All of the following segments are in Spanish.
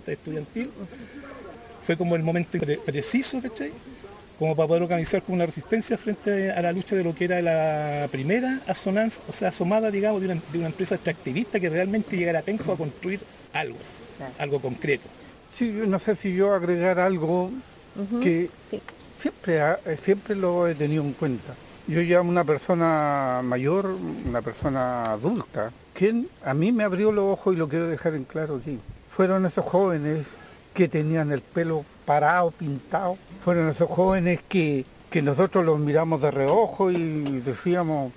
protesta estudiantil, fue como el momento preciso, ¿cachai? Como para poder organizar como una resistencia frente a la lucha de lo que era la primera asonancia, o sea, asomada, digamos, de una empresa extractivista que realmente llegara a Penco a construir algo así, algo concreto. Sí, yo no sé si yo agregar algo que sí. siempre lo he tenido en cuenta. Yo ya una persona mayor, una persona adulta, quien a mí me abrió los ojos y lo quiero dejar en claro aquí. Fueron esos jóvenes que tenían el pelo parado, pintado. Fueron esos jóvenes que nosotros los miramos de reojo y decíamos,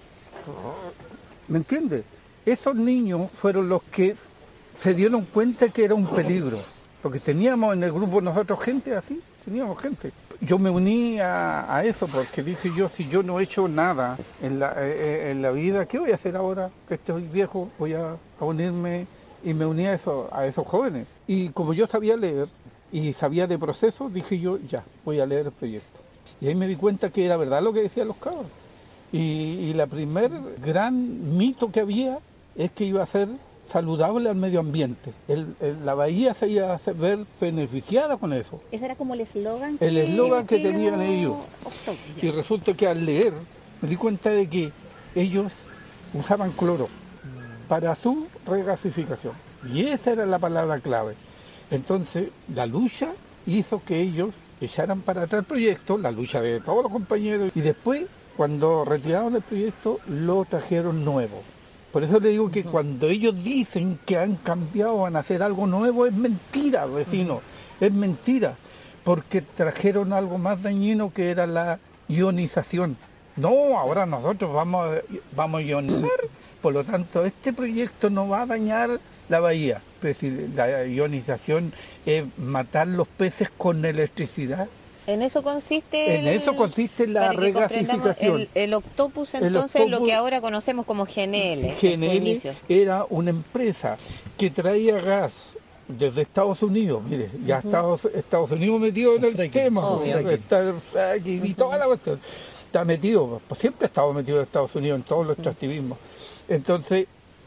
¿me entiendes? Esos niños fueron los que se dieron cuenta que era un peligro. Porque teníamos en el grupo nosotros gente así, teníamos gente. Yo me uní a eso porque dije yo, si yo no he hecho nada en la vida, ¿qué voy a hacer ahora que estoy viejo? Voy a unirme y me uní a esos jóvenes. Y como yo sabía leer y sabía de procesos, dije yo, ya, voy a leer el proyecto. Y ahí me di cuenta que era verdad lo que decían los cabros. Y la primer gran mito que había es que iba a ser saludable al medio ambiente. La bahía se iba a ver beneficiada con eso. Ese era como el eslogan que tenían ellos. Y resulta que al leer me di cuenta de que ellos usaban cloro para su regasificación. Y esa era la palabra clave. Entonces la lucha hizo que ellos echaran para atrás el proyecto, la lucha de todos los compañeros, y después, cuando retiraron el proyecto, lo trajeron nuevo. Por eso le digo que cuando ellos dicen que han cambiado, van a hacer algo nuevo, es mentira, vecino, es mentira, porque trajeron algo más dañino que era la ionización. No, ahora nosotros vamos a ionizar, por lo tanto este proyecto no va a dañar la bahía. Pero si la ionización es matar los peces con electricidad. En eso consiste la regasificación. El Octopus, entonces, lo que ahora conocemos como GNL. GNL era una empresa que traía gas desde Estados Unidos. Mire, ya Estados Unidos metido en el tema. Está el fracking y toda la cuestión. Está metido, pues siempre ha estado metido en Estados Unidos en todos los extractivismos. Entonces,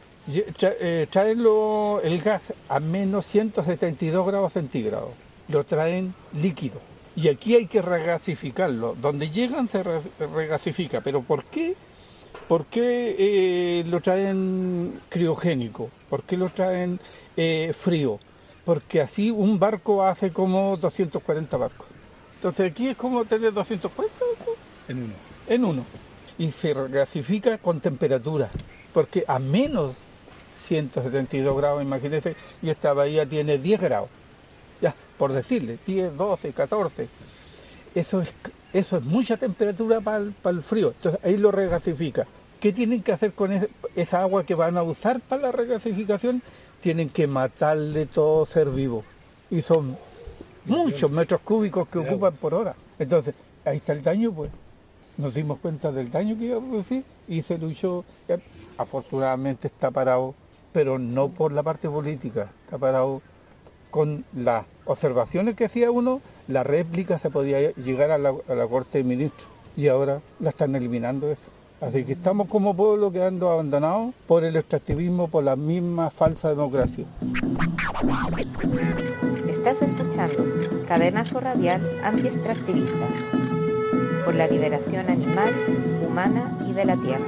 traen el gas a menos 172 grados centígrados. Lo traen líquido. Y aquí hay que regasificarlo. Donde llegan se regasifica. ¿Pero por qué? ¿Por qué lo traen criogénico? ¿Por qué lo traen frío? Porque así un barco hace como 240 barcos. Entonces aquí es como tener 240 barcos. En uno. Y se regasifica con temperatura. Porque a menos 172 grados, imagínense, y esta bahía tiene 10 grados. Ya, por decirle, 10, 12, 14. Eso es mucha temperatura para el frío. Entonces ahí lo regasifica. ¿Qué tienen que hacer con esa agua que van a usar para la regasificación? Tienen que matarle todo ser vivo. Y son muchos metros cúbicos que ocupan por hora. Entonces, ahí está el daño, pues. Nos dimos cuenta del daño que iba a producir y se luchó. Afortunadamente está parado, pero no por la parte política. Está parado con las observaciones que hacía uno, la réplica se podía llegar a la Corte de Ministros y ahora la están eliminando eso. Así que estamos como pueblo quedando abandonados por el extractivismo, por la misma falsa democracia. Estás escuchando Cadenazo Radial Anti-Extractivista por la liberación animal, humana y de la tierra.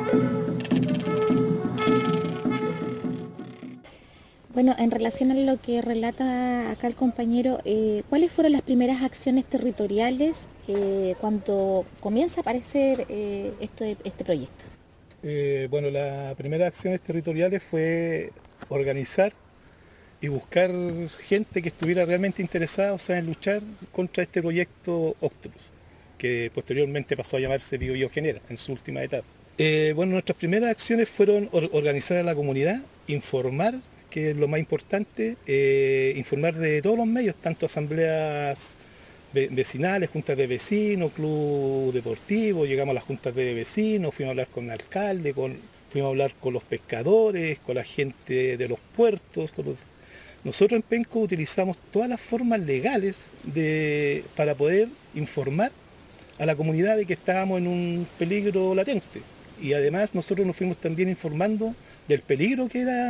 Bueno, en relación a lo que relata acá el compañero, ¿cuáles fueron las primeras acciones territoriales cuando comienza a aparecer este proyecto? Bueno, las primeras acciones territoriales fue organizar y buscar gente que estuviera realmente interesada, o sea, en luchar contra este proyecto Octopus, que posteriormente pasó a llamarse Biobiogenera en su última etapa. Bueno, nuestras primeras acciones fueron organizar a la comunidad, informar, que es lo más importante, informar de todos los medios, tanto asambleas vecinales, juntas de vecinos, club deportivo, llegamos a las juntas de vecinos, fuimos a hablar con el alcalde, fuimos a hablar con los pescadores, con la gente de los puertos. Nosotros en Penco utilizamos todas las formas legales para poder informar a la comunidad de que estábamos en un peligro latente. Y además nosotros nos fuimos también informando del peligro que era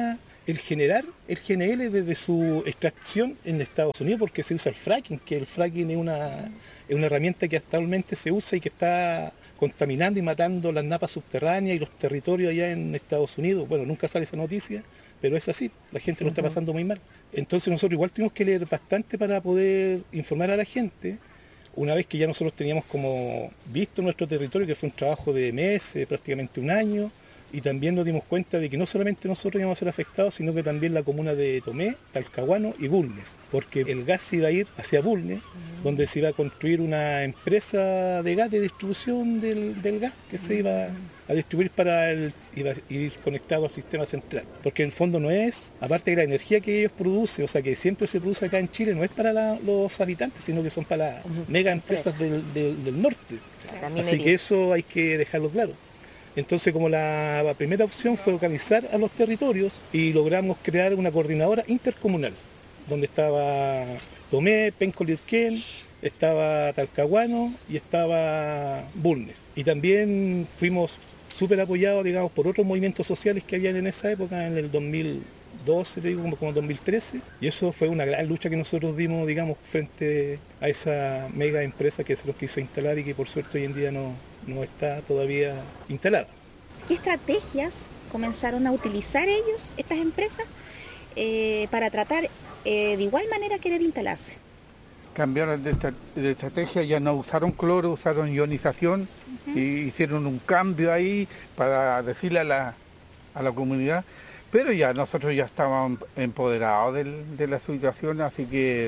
el generar el GNL desde su extracción en Estados Unidos, porque se usa el fracking, que el fracking es una herramienta que actualmente se usa y que está contaminando y matando las napas subterráneas y los territorios allá en Estados Unidos. Bueno, nunca sale esa noticia, pero es así, la gente lo está pasando muy mal. Entonces nosotros igual tuvimos que leer bastante para poder informar a la gente, una vez que ya nosotros teníamos como visto nuestro territorio, que fue un trabajo de meses, prácticamente un año, y también nos dimos cuenta de que no solamente nosotros íbamos a ser afectados, sino que también la comuna de Tomé, Talcahuano y Bulnes, porque el gas se iba a ir hacia Bulnes, donde se iba a construir una empresa de gas, de distribución del gas, que se iba a distribuir iba a ir conectado al sistema central. Porque en el fondo no es, aparte de la energía que ellos producen, o sea que siempre se produce acá en Chile, no es para los habitantes, sino que son para las mega empresas del norte. Así que eso hay que dejarlo claro. Entonces, como la primera opción fue organizar a los territorios y logramos crear una coordinadora intercomunal, donde estaba Tomé, Penco Lirquén, estaba Talcahuano y estaba Bulnes. Y también fuimos súper apoyados, digamos, por otros movimientos sociales que habían en esa época, en el 2012, te digo, como 2013. Y eso fue una gran lucha que nosotros dimos, digamos, frente a esa mega empresa que se los quiso instalar y que por suerte hoy en día no está todavía instalada. ¿Qué estrategias comenzaron a utilizar ellos, estas empresas, para tratar de igual manera querer instalarse? Cambiaron de estrategia, ya no usaron cloro, usaron ionización y hicieron un cambio ahí para decirle a la comunidad, pero ya nosotros ya estábamos empoderados de la situación, así que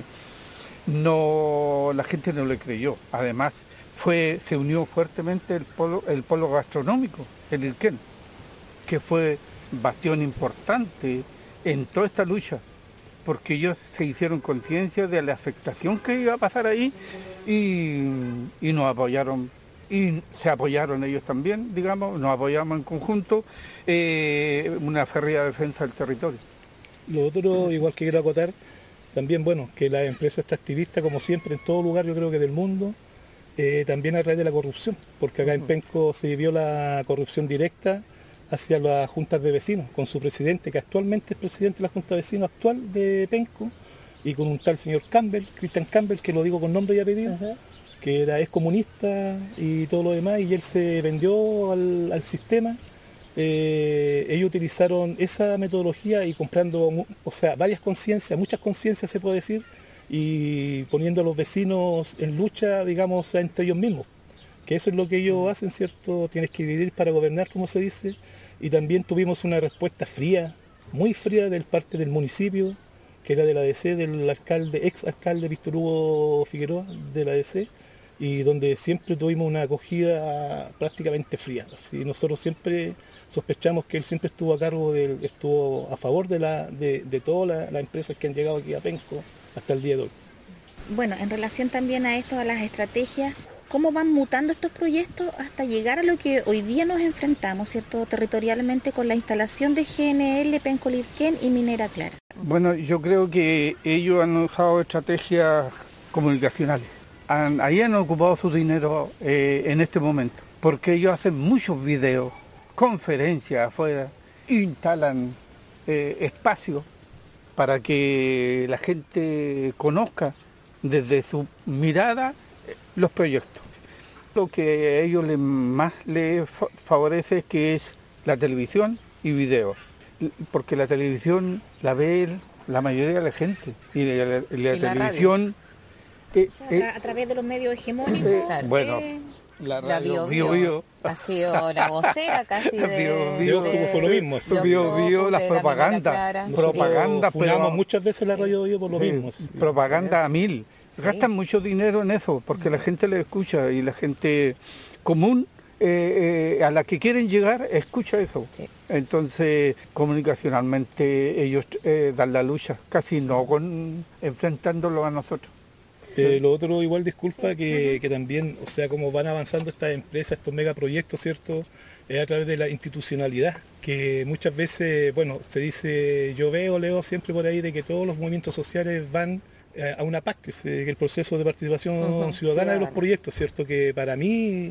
la gente no le creyó. Además, se unió fuertemente el polo gastronómico, el Lirquén, que fue bastión importante en toda esta lucha, porque ellos se hicieron conciencia de la afectación que iba a pasar ahí y nos apoyaron, y se apoyaron ellos también, digamos, nos apoyamos en conjunto, una férrea defensa del territorio. Lo otro, igual que quiero acotar, también, bueno, que la empresa extractivista, como siempre, en todo lugar, yo creo que del mundo, también a través de la corrupción, porque acá en Penco se vivió la corrupción directa hacia las juntas de vecinos, con su presidente, que actualmente es presidente de la Junta de Vecinos actual de Penco, y con un tal señor Campbell, Christian Campbell, que lo digo con nombre y apellido, que es comunista y todo lo demás, y él se vendió al sistema. Ellos utilizaron esa metodología y comprando, varias conciencias, muchas conciencias se puede decir, y poniendo a los vecinos en lucha, digamos, entre ellos mismos. Que eso es lo que ellos hacen, ¿cierto? Tienes que dividir para gobernar, como se dice. Y también tuvimos una respuesta fría, muy fría, del parte del municipio, que era de la ADC, del ex alcalde Víctor Hugo Figueroa, de la ADC, y donde siempre tuvimos una acogida prácticamente fría. Así, nosotros siempre sospechamos que él siempre estuvo a cargo, estuvo a favor de todas las empresas que han llegado aquí a Penco hasta el día de hoy. Bueno, en relación también a esto, a las estrategias, ¿cómo van mutando estos proyectos hasta llegar a lo que hoy día nos enfrentamos, ¿cierto?, territorialmente, con la instalación de GNL, Penco Lirquén y Minera Clara? Bueno, yo creo que ellos han usado estrategias comunicacionales. Ahí han ocupado su dinero en este momento, porque ellos hacen muchos videos, conferencias afuera, instalan espacios para que la gente conozca desde su mirada los proyectos. Lo que a ellos más les favorece es la televisión y videos, porque la televisión la ve la mayoría de la gente y la televisión a través de los medios hegemónicos. Bueno, la radio Bio ha sido la vocera casi de Bio fue lo mismo. Bio, las propagandas, pero muchas veces la radio Bio por lo mismo. Propaganda a mil. Sí. Gastan mucho dinero en eso, porque la gente le escucha y la gente común a la que quieren llegar escucha eso. Sí. Entonces, comunicacionalmente ellos dan la lucha, casi no enfrentándolo a nosotros. Lo otro, igual, disculpa, que también, como van avanzando estas empresas, estos megaproyectos, ¿cierto?, es a través de la institucionalidad, que muchas veces, se dice, leo siempre por ahí de que todos los movimientos sociales van a una PAC, que es el proceso de participación ciudadana de los proyectos, ¿cierto?, que para mí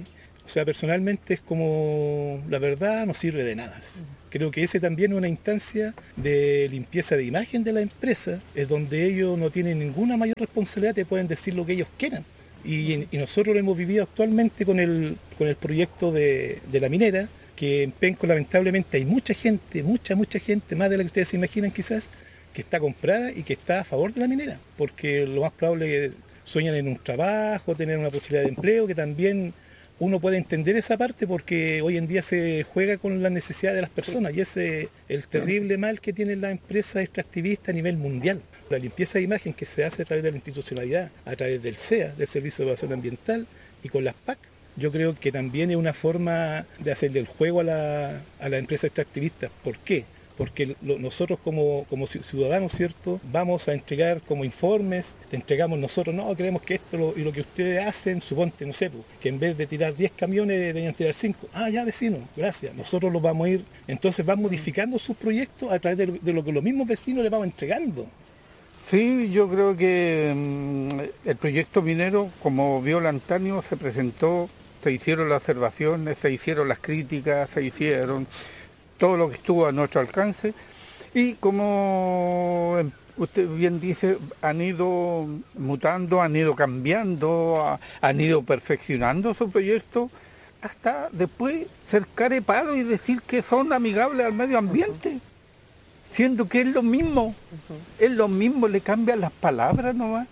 O sea, personalmente es como, la verdad no sirve de nada. Creo que ese también es una instancia de limpieza de imagen de la empresa, es donde ellos no tienen ninguna mayor responsabilidad, te pueden decir lo que ellos quieran. Y nosotros lo hemos vivido actualmente con el proyecto de la minera, que en Penco lamentablemente hay mucha gente, mucha gente, más de la que ustedes se imaginan quizás, que está comprada y que está a favor de la minera, porque lo más probable es que sueñan en un trabajo, tener una posibilidad de empleo, que también uno puede entender esa parte porque hoy en día se juega con las necesidades de las personas y ese es el terrible mal que tienen las empresas extractivistas a nivel mundial. La limpieza de imagen que se hace a través de la institucionalidad, a través del SEA, del Servicio de Evaluación Ambiental, y con las PAC, yo creo que también es una forma de hacerle el juego a la empresa extractivista. ¿Por qué? Porque nosotros como ciudadanos, ¿cierto?, vamos a entregar como informes, le entregamos nosotros, no, creemos que esto y lo que ustedes hacen, suponte, no sé, que en vez de tirar 10 camiones deberían tirar 5. Ah, ya, vecino, gracias. Nosotros los vamos a ir, entonces van modificando sus proyectos a través de lo que los mismos vecinos les vamos entregando. Sí, yo creo que el proyecto minero, como vio Antonio, se presentó, se hicieron las observaciones, se hicieron las críticas, se hicieron todo lo que estuvo a nuestro alcance y como usted bien dice, han ido mutando, han ido cambiando, han ido perfeccionando su proyecto hasta después ser carepalo y decir que son amigables al medio ambiente, siendo que es lo mismo, le cambian las palabras nomás,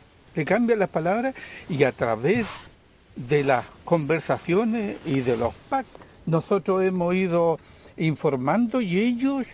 y a través de las conversaciones y de los PAC nosotros hemos ido informando y ellos,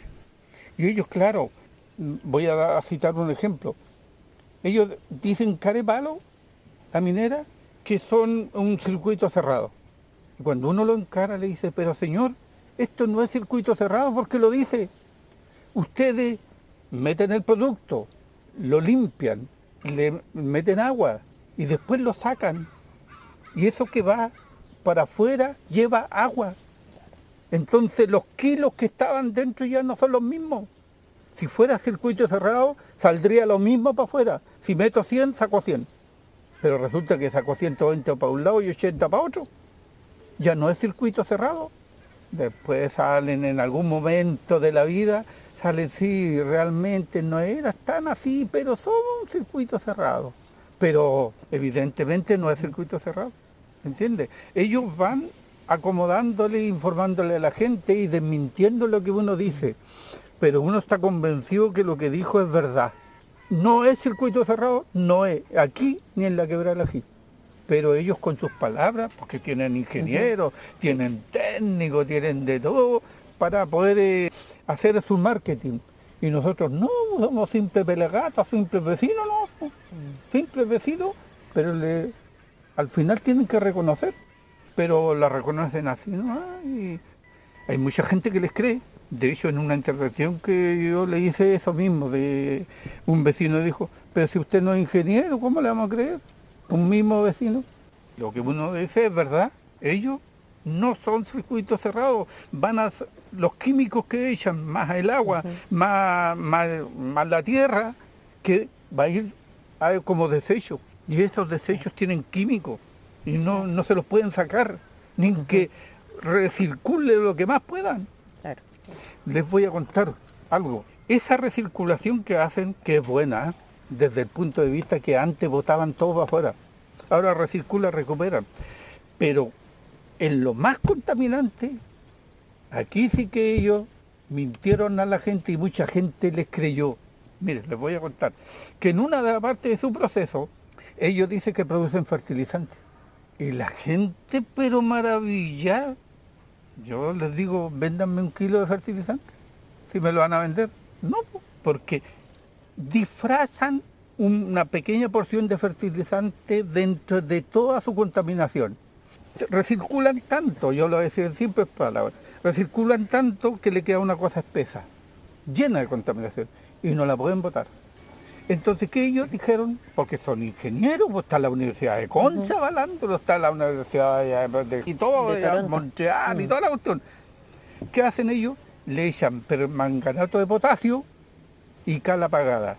claro, voy a citar un ejemplo, ellos dicen carepalo, la minera, que son un circuito cerrado. Y cuando uno lo encara le dice, pero señor, esto no es circuito cerrado porque lo dice. Ustedes meten el producto, lo limpian, le meten agua y después lo sacan. Y eso que va para afuera lleva agua. Entonces los kilos que estaban dentro ya no son los mismos. Si fuera circuito cerrado, saldría lo mismo para afuera. Si meto 100, saco 100. Pero resulta que saco 120 para un lado y 80 para otro. Ya no es circuito cerrado. Después salen en algún momento de la vida, salen, sí, realmente no era tan así, pero son un circuito cerrado. Pero evidentemente no es circuito cerrado. ¿Entiendes? Ellos van acomodándole, informándole a la gente y desmintiendo lo que uno dice. Pero uno está convencido que lo que dijo es verdad. No es circuito cerrado, no es aquí ni en la Quebrada del Ají. Pero ellos con sus palabras, porque tienen ingenieros, tienen técnicos, tienen de todo, para poder hacer su marketing. Y nosotros no, somos simples pelagatos, simples vecinos, no. Simples vecinos, pero al final tienen que reconocer. Pero la reconocen así, ¿no? Y hay mucha gente que les cree. De hecho, en una intervención que yo le hice eso mismo, de un vecino dijo, pero si usted no es ingeniero, ¿cómo le vamos a creer? Un mismo vecino. Lo que uno dice es verdad, ellos no son circuitos cerrados, los químicos que echan, más el agua, más la tierra, que va a ir como desecho. Y esos desechos tienen químicos. Y no se los pueden sacar, ni que recircule lo que más puedan. Claro. Les voy a contar algo. Esa recirculación que hacen, que es buena, desde el punto de vista que antes botaban todo afuera, ahora recircula, recuperan. Pero en lo más contaminante, aquí sí que ellos mintieron a la gente y mucha gente les creyó. Miren, les voy a contar que en una de las partes de su proceso, ellos dicen que producen fertilizantes. Y la gente, pero maravilla. Yo les digo, véndanme 1 kilo de fertilizante, si me lo van a vender. No, porque disfrazan una pequeña porción de fertilizante dentro de toda su contaminación. Recirculan tanto, yo lo voy a decir en simples palabras, recirculan tanto que le queda una cosa espesa, llena de contaminación, y no la pueden botar. Entonces, ¿qué ellos dijeron? Porque son ingenieros, pues está la Universidad de Conce avalándolo, está la Universidad y todo, de Montreal y toda la cuestión. ¿Qué hacen ellos? Le echan permanganato de potasio y cal apagada,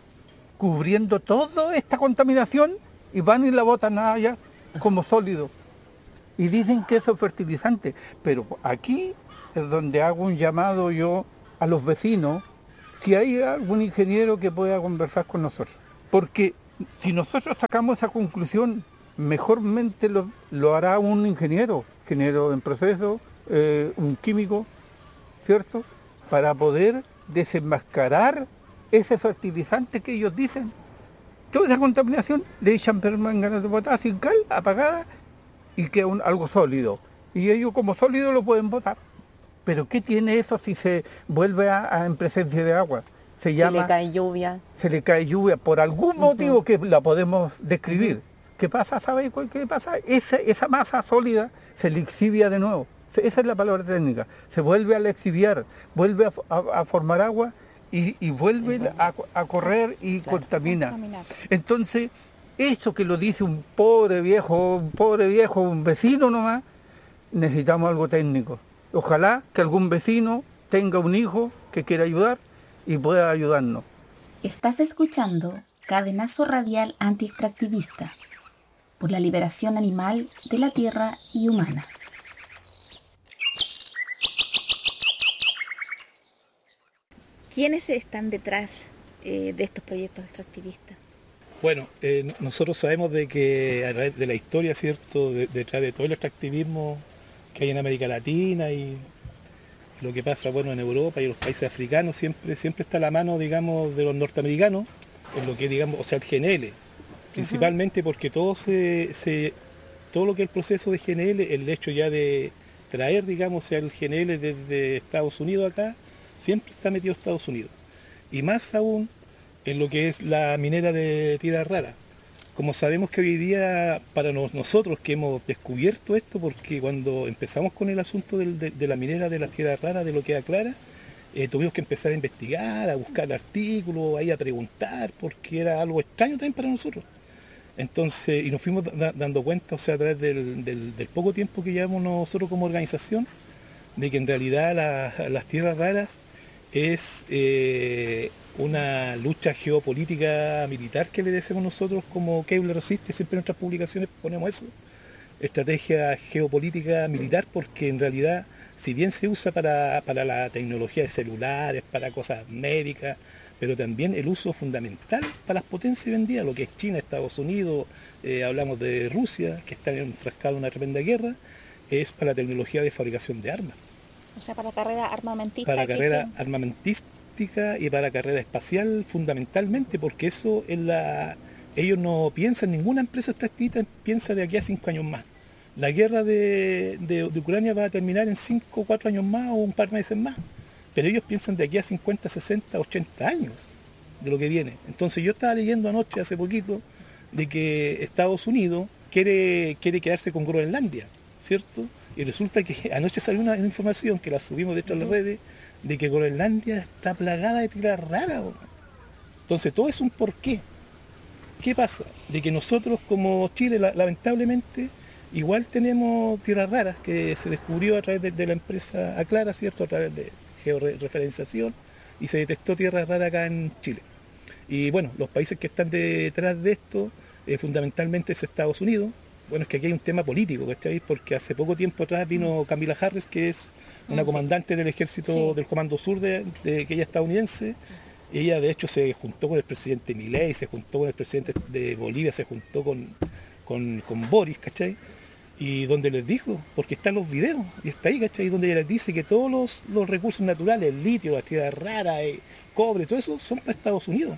cubriendo toda esta contaminación y van y la botan allá como sólido. y dicen que eso es fertilizante, pero aquí es donde hago un llamado yo a los vecinos, si hay algún ingeniero que pueda conversar con nosotros, porque si nosotros sacamos esa conclusión, mejormente lo hará un ingeniero en proceso, un químico, ¿cierto? Para poder desenmascarar ese fertilizante que ellos dicen. Toda esa contaminación le echan permanganato de potasio y cal apagada y queda algo sólido. Y ellos como sólido lo pueden botar. Pero ¿qué tiene eso si se vuelve en presencia de agua? Se le cae lluvia. Se le cae lluvia por algún motivo que la podemos describir. ¿Qué pasa? ¿Sabéis qué pasa? Esa masa sólida se lixivia de nuevo. Esa es la palabra técnica. Se vuelve a lixiviar, vuelve a formar agua y vuelve a correr y contamina. Entonces, eso que lo dice un pobre viejo, un vecino nomás, necesitamos algo técnico. Ojalá que algún vecino tenga un hijo que quiera ayudar y pueda ayudarnos. Estás escuchando Cadenazo Radial Antiextractivista por la liberación animal de la tierra y humana. ¿Quiénes están detrás de estos proyectos extractivistas? Bueno, nosotros sabemos de que a través de la historia, ¿cierto?, detrás de todo el extractivismo que hay en América Latina y lo que pasa, bueno, en Europa y en los países africanos, siempre está la mano, digamos, de los norteamericanos en lo que, digamos, o sea, el GNL, principalmente porque todo lo que es el proceso de GNL, el hecho ya de traer, digamos, o sea, el GNL desde Estados Unidos acá, siempre está metido Estados Unidos. Y más aún en lo que es la minera de tierras raras. Como sabemos que hoy día, para nosotros que hemos descubierto esto, porque cuando empezamos con el asunto de la minera de las tierras raras, de lo que aclara, tuvimos que empezar a investigar, a buscar artículos, ahí a preguntar, porque era algo extraño también para nosotros. Entonces, y nos fuimos dando cuenta, o sea, a través del poco tiempo que llevamos nosotros como organización, de que en realidad las tierras raras es una lucha geopolítica militar que le decimos nosotros como Kevlar Resiste, siempre en nuestras publicaciones ponemos eso, estrategia geopolítica militar, porque en realidad, si bien se usa para la tecnología de celulares, para cosas médicas, pero también el uso fundamental para las potencias hoy en día, lo que es China, Estados Unidos, hablamos de Rusia, que están enfrascados en una tremenda guerra, es para la tecnología de fabricación de armas. O sea, para carrera armamentista. Para carrera armamentística y para carrera espacial fundamentalmente, porque eso es ellos no piensan, ninguna empresa extractivista piensa de aquí a 5 años más. La guerra de Ucrania va a terminar en 5 o 4 años más o un par de meses más, pero ellos piensan de aquí a 50, 60, 80 años de lo que viene. Entonces yo estaba leyendo anoche, hace poquito, de que Estados Unidos quiere quedarse con Groenlandia, ¿cierto? Y resulta que anoche salió una información que la subimos de hecho a las redes, de que Groenlandia está plagada de tierras raras. Entonces todo es un porqué. ¿Qué pasa? De que nosotros como Chile, lamentablemente, igual tenemos tierras raras que se descubrió a través de la empresa Aclara, ¿cierto? A través de georreferenciación, y se detectó tierra rara acá en Chile. Y bueno, los países que están detrás de esto, fundamentalmente es Estados Unidos. Bueno, es que aquí hay un tema político, ¿cachai? Porque hace poco tiempo atrás vino Kamala Harris, que es una comandante del ejército del Comando Sur, que ella es estadounidense. Ella, de hecho, se juntó con el presidente Milei, se juntó con el presidente de Bolivia, se juntó con Boris, ¿cachai? Y donde les dijo, porque están los videos, y está ahí, ¿cachai? Donde ella les dice que todos los recursos naturales, el litio, las tierras raras, el cobre, todo eso, son para Estados Unidos.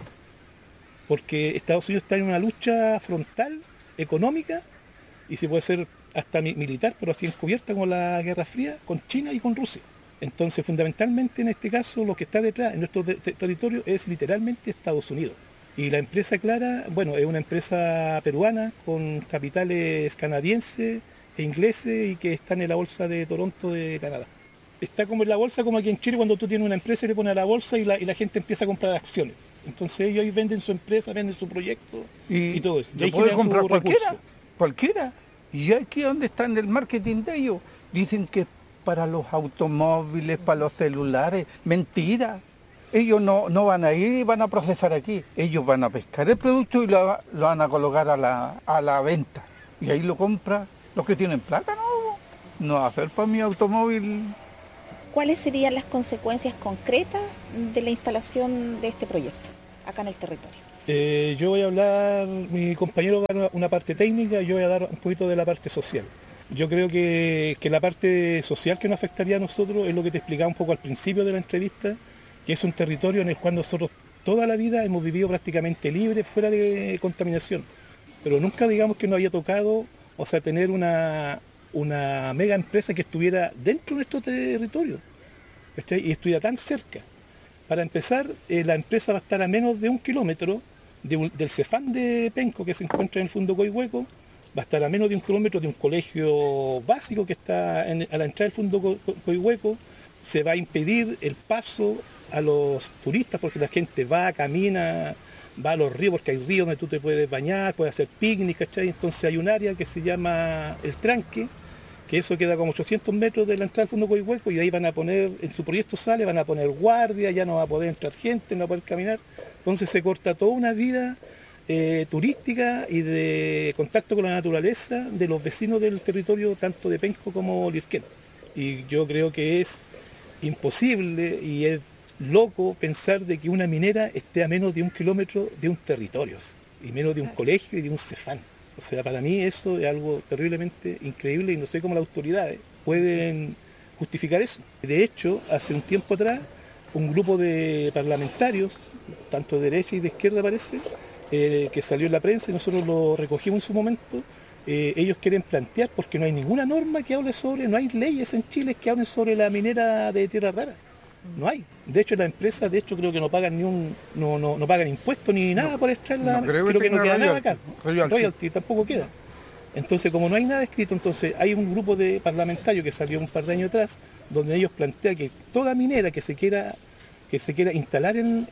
Porque Estados Unidos está en una lucha frontal, económica, y se puede ser hasta militar, pero así encubierta como la Guerra Fría, con China y con Rusia. Entonces, fundamentalmente en este caso, lo que está detrás en nuestro territorio es literalmente Estados Unidos. Y la empresa Aclara, bueno, es una empresa peruana con capitales canadienses e ingleses y que están en la bolsa de Toronto de Canadá. Está como en la bolsa, como aquí en Chile, cuando tú tienes una empresa y le pones a la bolsa y la gente empieza a comprar acciones. Entonces ellos ahí venden su empresa, venden su proyecto y todo eso. Y ahí puede comprar cualquiera. Y aquí donde está en el marketing de ellos, dicen que para los automóviles, para los celulares, mentira. Ellos no van a ir y van a procesar aquí. Ellos van a pescar el producto y lo van a colocar a la venta. Y ahí lo compra los que tienen plata, ¿no? no va a ser para mi automóvil. ¿Cuáles serían las consecuencias concretas de la instalación de este proyecto acá en el territorio? Yo voy a hablar, mi compañero va a dar una parte técnica y yo voy a dar un poquito de la parte social. Yo creo que la parte social que nos afectaría a nosotros es lo que te explicaba un poco al principio de la entrevista, que es un territorio en el cual nosotros toda la vida hemos vivido prácticamente libres, fuera de contaminación. Pero nunca digamos que nos había tocado, o sea, tener una mega empresa que estuviera dentro de nuestro territorio, ¿cachai? Y estuviera tan cerca. Para empezar, la empresa va a estar a menos de 1 kilómetro del Cefam de Penco, que se encuentra en el Fundo Coihueco, va a estar a menos de 1 kilómetro de un colegio básico que está a la entrada del Fundo Coihueco. Se va a impedir el paso a los turistas porque la gente va, camina, va a los ríos, porque hay ríos donde tú te puedes bañar, puedes hacer picnic, ¿cachai? Entonces hay un área que se llama El Tranque, que eso queda como 800 metros de la entrada del Fundo Coihueco, y ahí van a poner, en su proyecto sale, van a poner guardia, ya no va a poder entrar gente, no va a poder caminar. Entonces se corta toda una vida turística y de contacto con la naturaleza de los vecinos del territorio, tanto de Penco como Lirquén. Y yo creo que es imposible y es loco pensar de que una minera esté a menos de 1 kilómetro de un territorio y menos de un colegio y de un Cefam. O sea, para mí eso es algo terriblemente increíble y no sé cómo las autoridades pueden justificar eso. De hecho, hace un tiempo atrás, un grupo de parlamentarios, tanto de derecha y de izquierda parece, que salió en la prensa y nosotros lo recogimos en su momento, ellos quieren plantear, porque no hay ninguna norma que hable sobre, no hay leyes en Chile que hablen sobre la minera de tierra rara. No hay. De hecho, las empresas, creo que no pagan no pagan impuestos ni nada por extraerla. Creo que no queda nada acá. Royalty tampoco queda. Entonces, como no hay nada escrito, entonces hay un grupo de parlamentarios que salió un par de años atrás, donde ellos plantean que toda minera que se quiera instalar en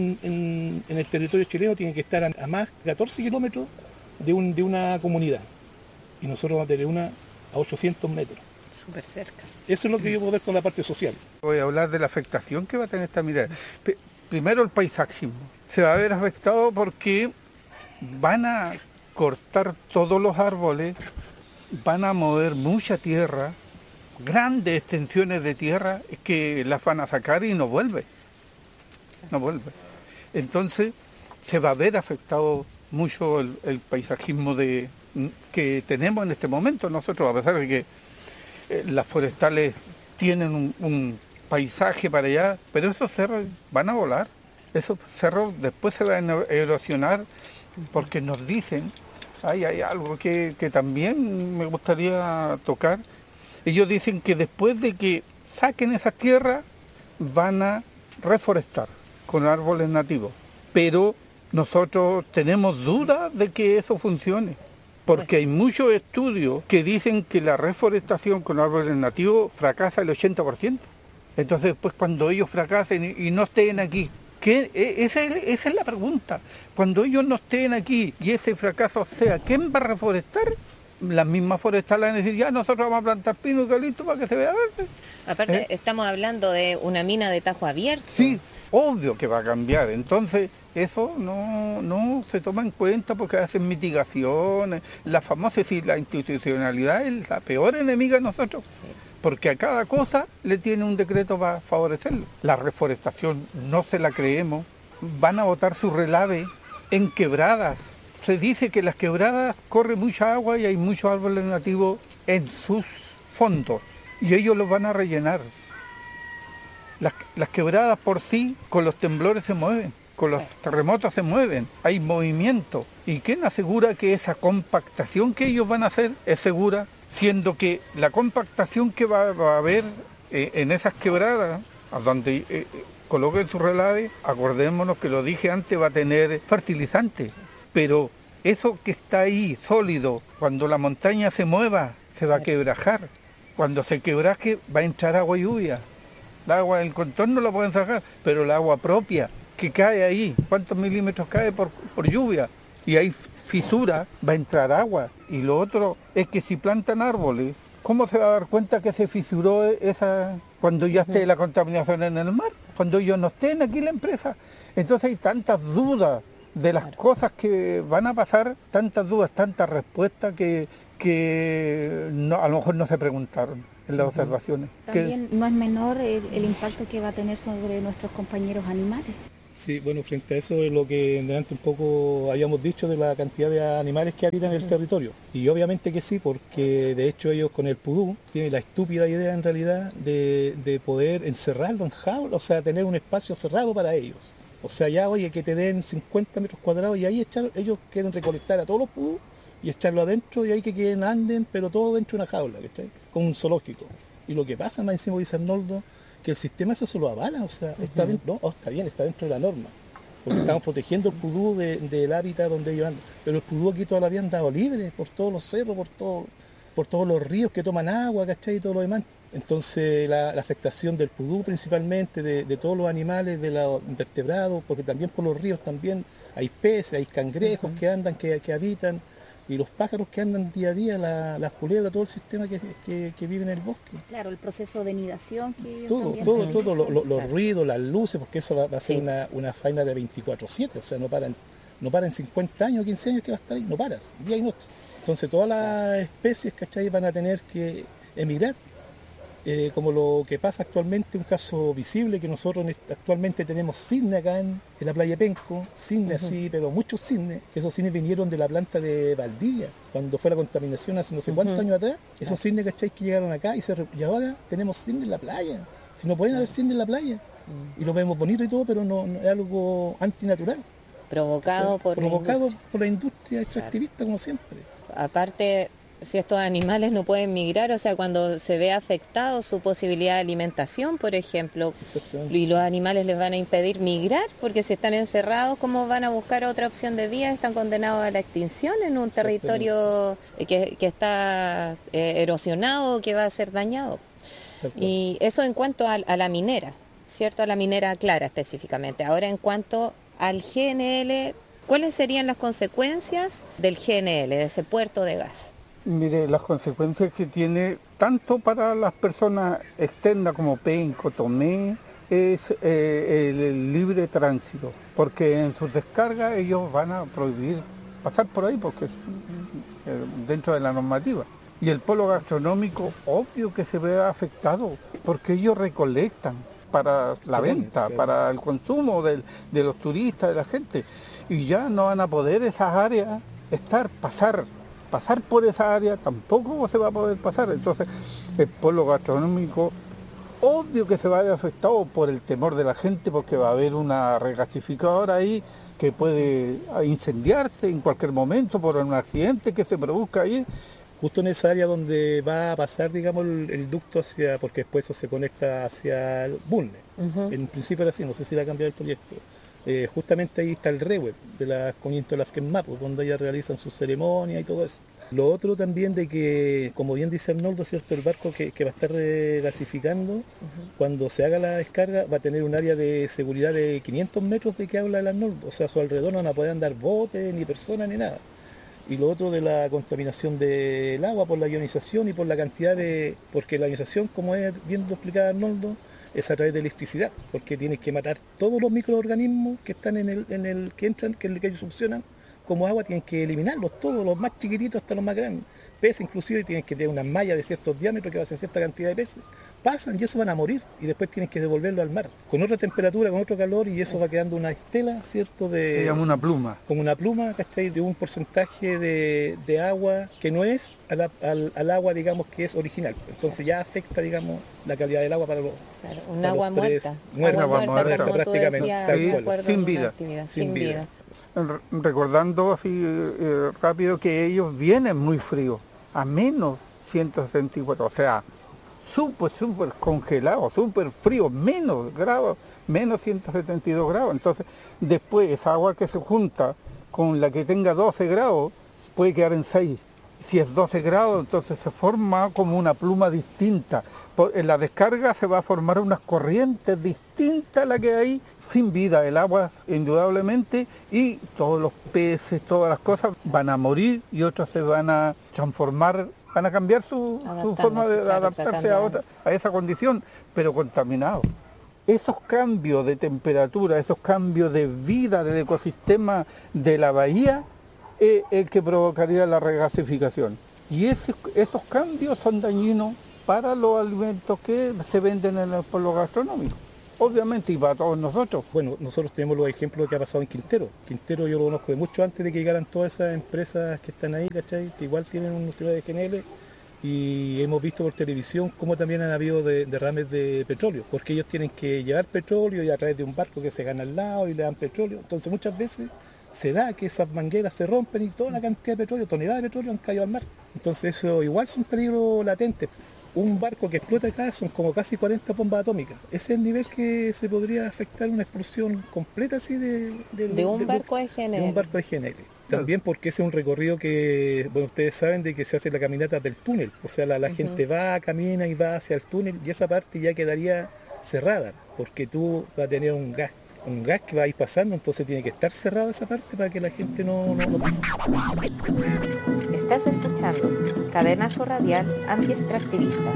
el territorio chileno tiene que estar a más de 14 kilómetros de una comunidad. Y nosotros vamos a tener una a 800 metros. Súper cerca. Eso es lo que yo puedo ver con la parte social. Voy a hablar de la afectación que va a tener esta minera. Primero, el paisajismo. Se va a ver afectado porque van a cortar todos los árboles, van a mover mucha tierra, grandes extensiones de tierra que las van a sacar y no vuelve. No vuelve. Entonces, se va a ver afectado mucho el paisajismo que tenemos en este momento nosotros, a pesar de que las forestales tienen un paisaje para allá, pero esos cerros van a volar, esos cerros después se van a erosionar, porque nos dicen, hay algo que también me gustaría tocar, ellos dicen que después de que saquen esas tierras van a reforestar con árboles nativos, pero nosotros tenemos dudas de que eso funcione. Porque hay muchos estudios que dicen que la reforestación con árboles nativos fracasa el 80%. Entonces después cuando ellos fracasen y no estén aquí, esa es la pregunta. Cuando ellos no estén aquí y ese fracaso sea, ¿quién va a reforestar? Las mismas forestales van a decir, ya nosotros vamos a plantar pino y eucalipto para que se vea verde. Aparte, estamos hablando de una mina de tajo abierto. Sí, obvio que va a cambiar. Entonces, eso no se toma en cuenta porque hacen mitigaciones. La famosa, la institucionalidad es la peor enemiga de nosotros. Sí. Porque a cada cosa le tiene un decreto para favorecerlo. La reforestación no se la creemos. Van a botar su relave en quebradas. Se dice que las quebradas corre mucha agua y hay muchos árboles nativos en sus fondos. Y ellos los van a rellenar. Las quebradas por sí, con los temblores se mueven. Con los terremotos se mueven, hay movimiento. ¿Y quién asegura que esa compactación que ellos van a hacer es segura? Siendo que la compactación que va a haber en esas quebradas, a donde coloquen su relave, acordémonos que lo dije antes, va a tener fertilizante. Pero eso que está ahí, sólido, cuando la montaña se mueva, se va a quebrajar. Cuando se quebraje va a entrar agua y lluvia. El agua del contorno la pueden sacar, pero el agua propia que cae ahí, ¿cuántos milímetros cae por lluvia? Y hay fisura, va a entrar agua. Y lo otro es que si plantan árboles, ¿cómo se va a dar cuenta que se fisuró esa cuando ya esté la contaminación en el mar? Cuando ellos no estén aquí la empresa. Entonces hay tantas dudas de las cosas que van a pasar, tantas dudas, tantas respuestas que que a lo mejor no se preguntaron en las observaciones. También no es menor el impacto que va a tener sobre nuestros compañeros animales. Sí, bueno, frente a eso es lo que delante un poco habíamos dicho de la cantidad de animales que habitan en el territorio. Y obviamente que sí, porque de hecho ellos con el pudú tienen la estúpida idea en realidad de poder encerrarlo en jaulas, o sea, tener un espacio cerrado para ellos. O sea, ya, oye, que te den 50 metros cuadrados y ahí ellos quieren recolectar a todos los pudú y echarlo adentro y ahí que queden anden, pero todo dentro de una jaula, ¿cachai? Con un zoológico. Y lo que pasa, más encima dice Arnoldo, que el sistema eso se lo avala, o sea, está dentro, no, está bien, está dentro de la norma, porque estamos protegiendo el pudú del hábitat donde ellos andan, pero el pudú aquí toda la vida han dado libre, por todos los cerros, por todos los ríos que toman agua, ¿cachai? Y todo lo demás. Entonces la afectación del pudú principalmente, de todos los animales, de los invertebrados, porque también por los ríos también hay peces, hay cangrejos que andan, que habitan, y los pájaros que andan día a día, las culebras, todo el sistema que vive en el bosque. Claro, el proceso de nidación que ellos todo, los claro. ruidos, las luces, porque eso va a ser una faena de 24/7, o sea, no paran 50 años, 15 años que va a estar ahí, no paras, día y noche. Entonces todas las especies, ¿cachai?, van a tener que emigrar, como lo que pasa actualmente, un caso visible, que nosotros actualmente tenemos cisne acá en la playa Penco, cisne así, pero muchos cisnes, que esos cisnes vinieron de la planta de Valdivia, cuando fue la contaminación hace no sé cuántos años atrás, esos cisnes, ¿cachai?, que llegaron acá y ahora tenemos cisne en la playa, si no pueden haber cisne en la playa, y lo vemos bonito y todo, pero no es algo antinatural. Provocado por la industria extractivista, como siempre. Aparte, si estos animales no pueden migrar, o sea, cuando se ve afectado su posibilidad de alimentación, por ejemplo, y los animales les van a impedir migrar, porque si están encerrados, ¿cómo van a buscar otra opción de vida? Están condenados a la extinción en un territorio que está erosionado, que va a ser dañado. Y eso en cuanto a la minera, ¿cierto? A la minera clara específicamente. Ahora, en cuanto al GNL, ¿cuáles serían las consecuencias del GNL, de ese puerto de gas? Mire, las consecuencias que tiene tanto para las personas externas como Penco, Tomé, es el libre tránsito, porque en sus descargas ellos van a prohibir pasar por ahí porque es dentro de la normativa. Y el polo gastronómico, obvio que se ve afectado, porque ellos recolectan para la venta, para el consumo de los turistas, de la gente, y ya no van a poder esas áreas pasar por esa área, tampoco se va a poder pasar. Entonces el polo gastronómico obvio que se va a ver afectado por el temor de la gente, porque va a haber una regasificadora ahí que puede incendiarse en cualquier momento por un accidente que se produzca ahí. Justo en esa área donde va a pasar, digamos, el ducto porque después eso se conecta hacia el Bulne. En principio era así, no sé si va a cambiar el proyecto. Justamente ahí está el REWEB de las Coñinto de las Quemapo, donde ellas realizan sus ceremonias y todo eso. Lo otro también de que, como bien dice Arnoldo, ¿cierto?, el barco que va a estar gasificando, cuando se haga la descarga, va a tener un área de seguridad de 500 metros de que habla el Arnoldo. O sea, a su alrededor no van a poder andar botes, ni personas, ni nada. Y lo otro de la contaminación del agua por la ionización y por la cantidad porque la ionización, como es bien explicado Arnoldo, es a través de electricidad, porque tienes que matar todos los microorganismos que están que entran, que ellos succionan como agua, tienen que eliminarlos todos, los más chiquititos hasta los más grandes. Peces inclusive tienen que tener una malla de ciertos diámetros que va a ser cierta cantidad de peces. Pasan y eso van a morir y después tienes que devolverlo al mar con otra temperatura, con otro calor, y eso va quedando una estela, ¿cierto? Se llama una pluma. Como una pluma, ¿cachai? De un porcentaje de agua que no es al agua, digamos, que es original. Entonces ya afecta, digamos, la calidad del agua para los... Claro, un agua muerta. Agua muerta prácticamente. Decías, sin vida. Sin vida. Recordando así rápido que ellos vienen muy fríos, a menos 164, o sea, súper congelado, súper frío, menos 172 grados. Entonces, después esa agua que se junta con la que tenga 12 grados puede quedar en 6. Si es 12 grados, entonces se forma como una pluma distinta. En la descarga se va a formar unas corrientes distintas a la que hay, sin vida. El agua, indudablemente, y todos los peces, todas las cosas van a morir y otros se van a transformar, van a cambiar su forma de adaptarse a esa condición, pero contaminados. Esos cambios de temperatura, esos cambios de vida del ecosistema de la bahía, es el que provocaría la regasificación. Y esos cambios son dañinos para los alimentos que se venden por lo gastronómico. Obviamente, y para todos nosotros. Bueno, nosotros tenemos los ejemplos que ha pasado en Quintero. Quintero yo lo conozco de mucho antes de que llegaran todas esas empresas que están ahí, ¿cachai? Que igual tienen un sistema de GNL. Y hemos visto por televisión cómo también han habido derrames de petróleo, porque ellos tienen que llevar petróleo y a través de un barco que se gana al lado y le dan petróleo. Entonces muchas veces se da que esas mangueras se rompen y toda la cantidad de petróleo, toneladas de petróleo han caído al mar. Entonces eso igual es un peligro latente. Un barco que explota acá son como casi 40 bombas atómicas. Ese es el nivel que se podría afectar una explosión completa así de un barco de GNL. De un barco de GNL. También porque ese es un recorrido que, bueno, ustedes saben de que se hace la caminata del túnel. O sea, la gente va, camina y va hacia el túnel y esa parte ya quedaría cerrada, porque tú vas a tener un gas que va a ir pasando, entonces tiene que estar cerrada esa parte para que la gente no pase. Estás escuchando Cadenazo Radial Anti-Extractivista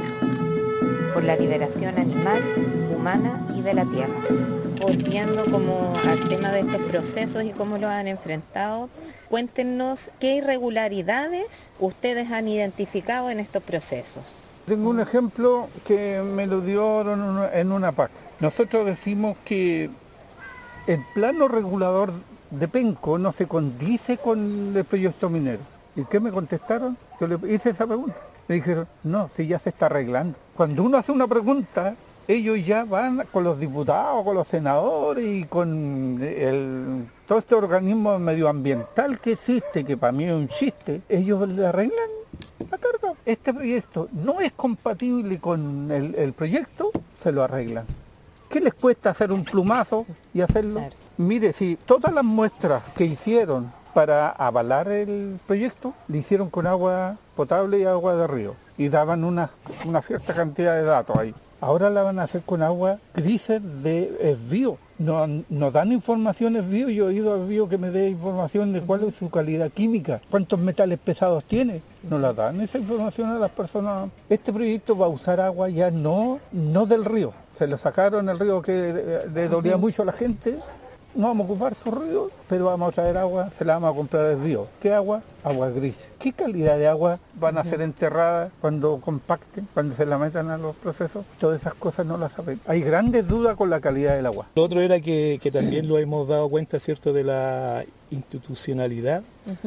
por la liberación animal, humana y de la tierra. Volviendo como al tema de estos procesos y cómo los han enfrentado, cuéntenos qué irregularidades ustedes han identificado en estos procesos. Tengo un ejemplo que me lo dieron en una PAC. Nosotros decimos que el plano regulador de Penco no se condice con el proyecto minero. ¿Y qué me contestaron? Yo le hice esa pregunta. Me dijeron, no, si ya se está arreglando. Cuando uno hace una pregunta, ellos ya van con los diputados, con los senadores y con todo este organismo medioambiental que existe, que para mí es un chiste, ellos le arreglan la carga. Este proyecto no es compatible con el proyecto, se lo arreglan. ¿Qué les cuesta hacer un plumazo y hacerlo? Claro. Mire, si todas las muestras que hicieron para avalar el proyecto, le hicieron con agua potable y agua de río, y daban una cierta cantidad de datos ahí. Ahora la van a hacer con agua grises de esvío. No dan información esvío. Yo he oído a esvío que me dé información de cuál es su calidad química, cuántos metales pesados tiene. No la dan esa información a las personas. Este proyecto va a usar agua ya no del río. Se lo sacaron el río que le dolía mucho a la gente. No vamos a ocupar su río, pero vamos a traer agua, se la vamos a comprar del río. ¿Qué agua? Agua gris. ¿Qué calidad de agua van a ser enterradas cuando compacten, cuando se la metan a los procesos? Todas esas cosas no las saben. Hay grandes dudas con la calidad del agua. Lo otro era que también lo hemos dado cuenta, ¿cierto?, de la institucionalidad.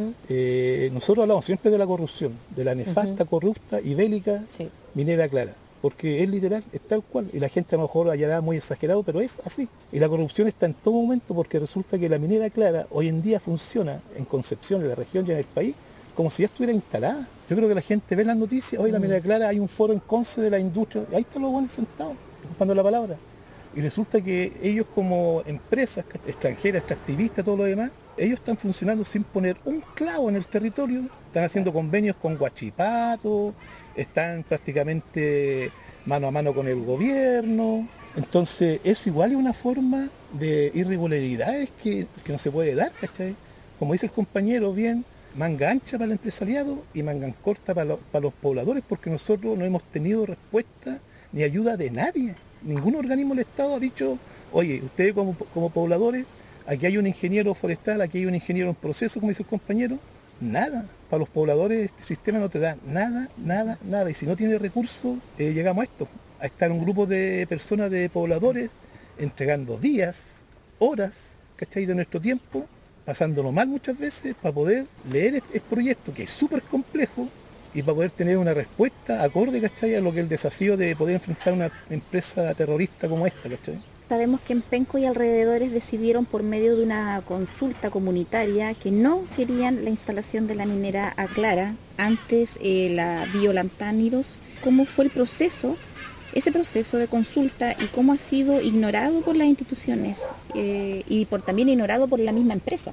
Nosotros hablamos siempre de la corrupción, de la nefasta, corrupta y bélica minera Clara. Porque es literal, es tal cual, y la gente a lo mejor hallará muy exagerado, pero es así. Y la corrupción está en todo momento porque resulta que la minera Clara hoy en día funciona en Concepción, en la región y en el país, como si ya estuviera instalada. Yo creo que la gente ve las noticias, hoy la minera Clara hay un foro en Conce de la industria, y ahí están los buenos sentados, ocupando la palabra. Y resulta que ellos como empresas extranjeras, extractivistas, todo lo demás, ellos están funcionando sin poner un clavo en el territorio, están haciendo convenios con Huachipato, están prácticamente mano a mano con el gobierno. Entonces eso igual es una forma de irregularidades que no se puede dar, ¿cachai? Como dice el compañero bien, manga ancha para el empresariado y manga corta para los pobladores, porque nosotros no hemos tenido respuesta ni ayuda de nadie. Ningún organismo del Estado ha dicho, oye, ustedes como pobladores, aquí hay un ingeniero forestal, aquí hay un ingeniero en proceso, como dice el compañero. Nada. Para los pobladores este sistema no te da nada. Y si no tiene recursos, llegamos a esto. A estar un grupo de personas, de pobladores, entregando días, horas, ¿cachai?, de nuestro tiempo, pasándolo mal muchas veces, para poder leer este proyecto, que es súper complejo, y para poder tener una respuesta acorde, ¿cachai?, a lo que es el desafío de poder enfrentar una empresa terrorista como esta, ¿cachai? Sabemos que en Penco y alrededores decidieron por medio de una consulta comunitaria que no querían la instalación de la minera Clara, antes la biolantánidos. ¿Cómo fue el proceso, ese proceso de consulta, y cómo ha sido ignorado por las instituciones y también ignorado por la misma empresa?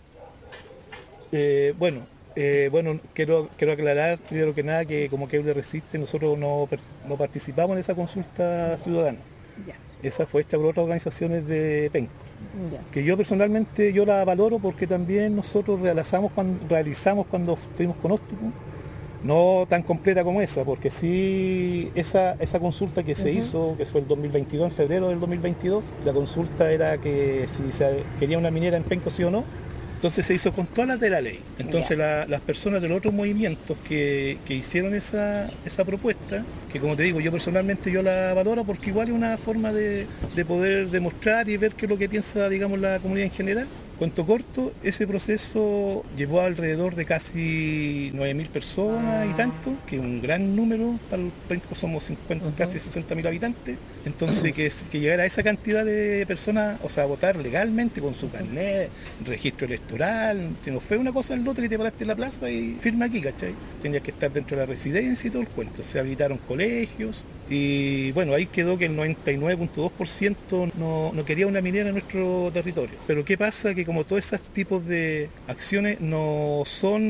Bueno, quiero aclarar primero que nada que como Queble Resiste nosotros no participamos en esa consulta ciudadana. Ya. Esa fue hecha por otras organizaciones de Penco, que yo personalmente la valoro porque también nosotros realizamos cuando estuvimos con Óptico, no tan completa como esa, porque sí esa consulta que se hizo, que fue el 2022, en febrero del 2022, la consulta era que si se quería una minera en Penco sí o no, Entonces se hizo con todas las de la ley. Entonces las personas de los otros movimientos que hicieron esa propuesta, que como te digo, yo personalmente yo la valoro porque igual es una forma de poder demostrar y ver qué es lo que piensa, digamos, la comunidad en general. Cuento corto, ese proceso llevó alrededor de casi 9.000 personas y tanto, que es un gran número, para el Penco somos 50, casi 60.000 habitantes, entonces que llegara a esa cantidad de personas, o sea, a votar legalmente con su carnet, registro electoral, si no fue una cosa al lote que te paraste en la plaza y firma aquí, ¿cachai? Tenías que estar dentro de la residencia y todo el cuento, se habilitaron colegios y bueno, ahí quedó que el 99.2% no quería una minera en nuestro territorio. Pero ¿qué pasa? Que como todos esos tipos de acciones no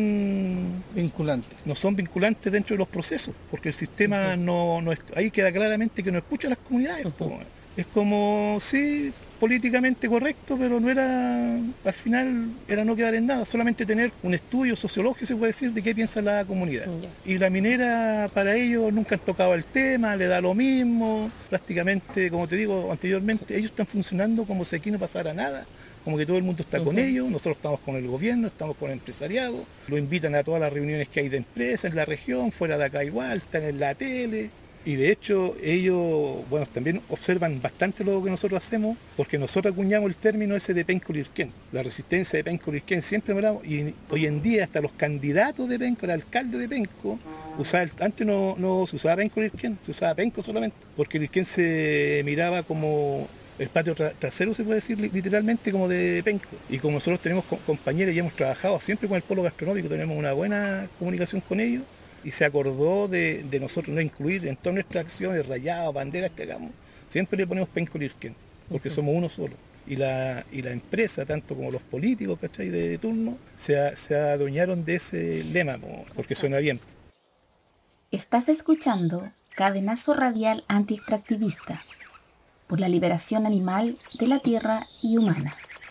son vinculantes dentro de los procesos, porque el sistema ahí queda claramente que no escucha a las comunidades. Es como, sí, políticamente correcto, pero no era, al final era no quedar en nada, solamente tener un estudio sociológico, se puede decir, de qué piensa la comunidad. Y la minera, para ellos, nunca han tocado el tema, le da lo mismo, prácticamente, como te digo anteriormente, ellos están funcionando como si aquí no pasara nada, como que todo el mundo está con ellos, nosotros estamos con el gobierno, estamos con el empresariado, lo invitan a todas las reuniones que hay de empresas en la región, fuera de acá igual, están en la tele. Y de hecho ellos, bueno, también observan bastante lo que nosotros hacemos, porque nosotros acuñamos el término ese de Penco Lirquén. La resistencia de Penco Lirquén siempre hablamos, y hoy en día hasta los candidatos de Penco, el alcalde de Penco, antes no se usaba Penco Lirquén, se usaba Penco solamente, porque Lirquén se miraba como el patio trasero, se puede decir literalmente, como de Penco. Y como nosotros tenemos compañeros y hemos trabajado siempre con el polo gastronómico, tenemos una buena comunicación con ellos, y se acordó de nosotros no incluir en todas nuestras acciones, rayados, banderas que hagamos, siempre le ponemos Penco Lirquén, porque somos uno solo. Y la empresa, tanto como los políticos, ¿cachai?, de turno, se adueñaron de ese lema, porque suena bien. Estás escuchando Cadenazo Radial Anti-Extractivista, por la liberación animal de la tierra y humana.